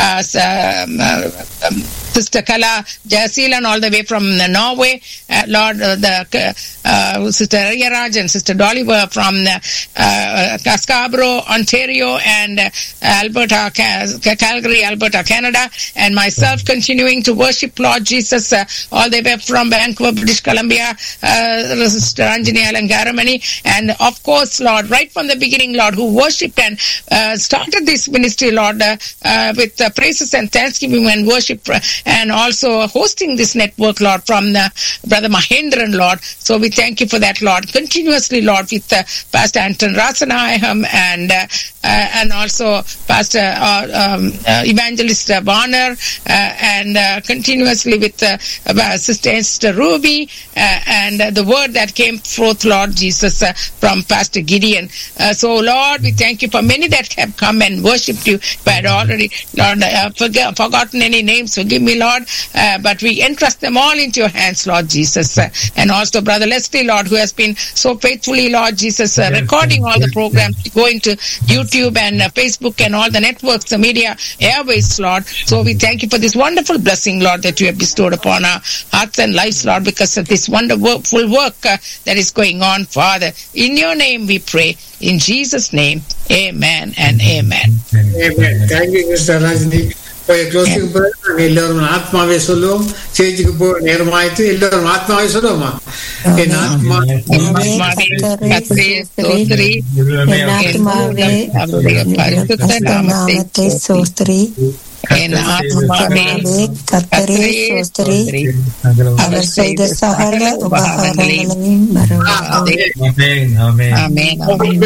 Sister Kala Jasilan all the way from Norway, Lord, Sister Arya Raj and Sister Dolly were from Scarborough, Ontario, and Alberta, Calgary, Alberta, Canada, and myself continuing to worship, Lord Jesus, all the way from Vancouver, British Columbia, Sister Anjani Alangaramani, and of course, Lord, right from the beginning, Lord, who worshipped and started this ministry, Lord, with praises and thanksgiving and worship, and also hosting this network, Lord, from Brother Mahendran, Lord. So we thank you for that, Lord. Continuously, Lord, with Pastor Anton Rasanayam and also Pastor Evangelist Warner, and continuously with Sister Ruby, and the word that came forth, Lord Jesus, from Pastor Gideon. So, Lord, we thank you for many that have come and worshipped you, but already, Lord, forgotten any names, forgive me, Lord, but we entrust them all into your hands, Lord Jesus. And also Brother Leslie, Lord, who has been so faithfully, Lord Jesus, recording all the programs, going to YouTube and Facebook and all the networks, the media airways, Lord. So we thank you for this wonderful blessing, Lord, that you have bestowed upon our hearts and lives, Lord, because of this wonderful work that is going on, Father. In your name we pray. In Jesus' name, amen and amen. Amen. Thank you, Mr. Rajni. For your closing prayer, எல்லாரும் ஆத்மாவே சொல்லுவோம். சேஜுக்கு போ நேரமாயிட்டு எல்லாரும் ஆத்மாவே சொல்லுவோமா? என் ஆத்மாவே ஸ்தோத்திரி, என் ஆத்மாவே பரிசுத்த நாமத்தை ஸ்தோத்திரி, என் ஆத்மாவே கர்த்தரை ஸ்தோத்திரி, அவர் செய்த சகல உபகாரங்களையும் மறவாதே. Amen.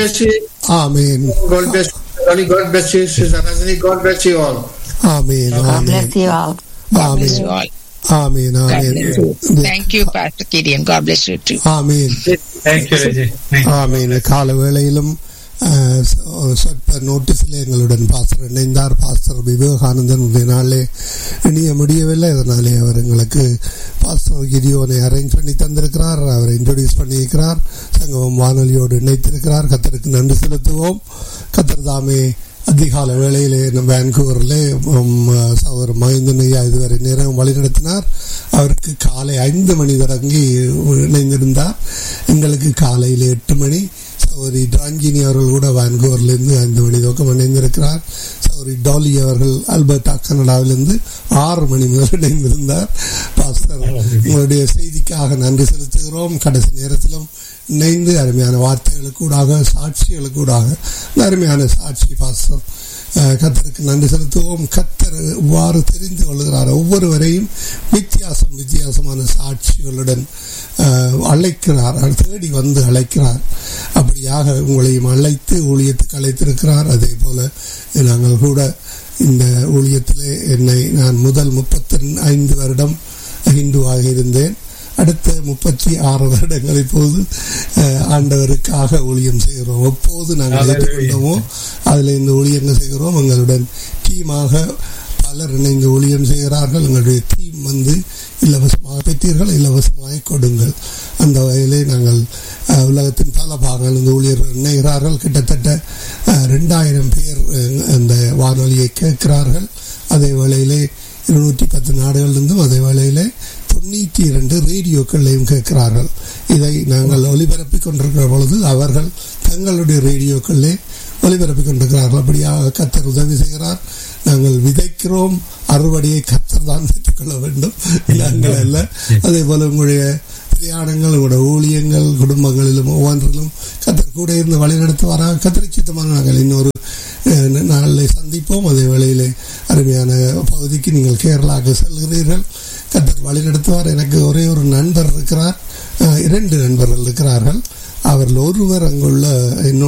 God bless you. God bless you, Sister Rajni. God bless you all. Amen. God bless you all. God bless you all. Amen. Amen. Thank you, Pastor Gideon. God bless you too. Amen. Thank you, Reggie. Amen. கால வேளையிலும் சொற்ப நோட்டீஸில் எங்களுடன் pastor இணைந்தார். Pastor Vivekanandan நாளே இணைய முடியவில்லை. அதனாலே அவர் எங்களுக்கு பாஸ்டர் கிரியோனை அரேஞ்ச் பண்ணி தந்திருக்கிறார். அவரை இன்ட்ரோடியூஸ் பண்ணியிருக்கிறார். சங்கமம் வானொலியோடு இணைத்திருக்கிறார். கர்த்தருக்கு நன்றி செலுத்துவோம். கர்த்தர் தாமே அதிகால வேளையிலே வான்கூவரிலே அவர் மகேந்திரன் ஐயா இதுவரை நேரம் வழிநடத்தினார். அவருக்கு காலை 5 மணி தொடங்கி இணைந்திருந்தார். எங்களுக்கு காலையில் 8 மணி. சௌரி டிராங்கினி அவர்கள் கூட வான்கூவரிலிருந்து 5 மணி துவக்கம் இணைந்திருக்கிறார். சௌரி டாலி அவர்கள் அல்பர்டா கனடாவிலிருந்து 6 மணி முதல் இணைந்திருந்தார். பாஸ்டர், உங்களுடைய செய்திக்காக நன்றி செலுத்துகிறோம். கடைசி நேரத்திலும் இணைந்து அருமையான வார்த்தைகளுக்கூடாக சாட்சிகளுக்கூடாக அருமையான சாட்சி பாஸ்டர், கர்த்தருக்கு நன்றி செலுத்துவோம். கர்த்தர் இவ்வாறு தெரிந்து கொள்கிறார். ஒவ்வொருவரையும் வித்தியாசமான சாட்சிகளுடன் அழைக்கிறார், தேடி வந்து அழைக்கிறார். அப்படியாக உங்களையும் அழைத்து ஊழியத்துக்கு அழைத்திருக்கிறார். அதே போல நாங்கள் கூட இந்த ஊழியத்திலே நான் முதல் 35 வருடம் ஹிந்துவாக இருந்தேன். அடுத்த 36 வருடங்கள் இப்போது ஆண்டவருக்காக ஊழியம் செய்கிறோம். எப்போது நாங்கள் ஏற்றுக்கொண்டோமோ அதில் இந்த ஊழியங்கள் செய்கிறோம். எங்களுடன் டீமாக பலர் இணைந்து ஊழியம் செய்கிறார்கள். எங்களுடைய டீம் இலவசமாக பெற்றீர்கள், இலவசமாக கொடுங்கள். அந்த வகையிலே நாங்கள் உலகத்தின் பல பாகங்கள் இந்த ஊழியர்கள் இணைகிறார்கள். கிட்டத்தட்ட 2000 பேர் இந்த வானொலியை கேட்கிறார்கள். அதே வேளையிலே 210 நாடுகளிலிருந்தும் அதே வேளையிலே 92 ரேடியோக்களையும் கேட்கிறார்கள். இதை நாங்கள் ஒலிபரப்பிக் கொண்டிருக்கிற பொழுது அவர்கள் தங்களுடைய ரேடியோக்களே ஒலிபரப்பிக் கொண்டிருக்கிறார்கள். அப்படியாக கர்த்தர் உதவி செய்கிறார். நாங்கள் விதைக்கிறோம், அறுவடையை கர்த்தர் தான் பெற்றுக்கொள்ள வேண்டும், நாங்கள் அல்ல. அதே போல உங்களுடைய பிரயாணங்கள், உங்களுடைய ஊழியங்கள், குடும்பங்களிலும் ஒவ்வொன்றிலும் கர்த்தர் கூட இருந்து வழிநடத்துவாராக. கர்த்தரை சித்தமாக நாங்கள் இன்னொரு நாளில் சந்திப்போம். அதே வேளையிலே அருமையான பகுதிக்கு நீங்கள் கேரளாவுக்கு செல்கிறீர்கள். கர்த்தர் வழிநடத்துவார். எனக்கு ஒரே ஒரு நண்பர் இருக்கிறார், 2 நண்பர்கள் இருக்கிறார்கள். அவர்கள் ஒருவர் அங்குள்ள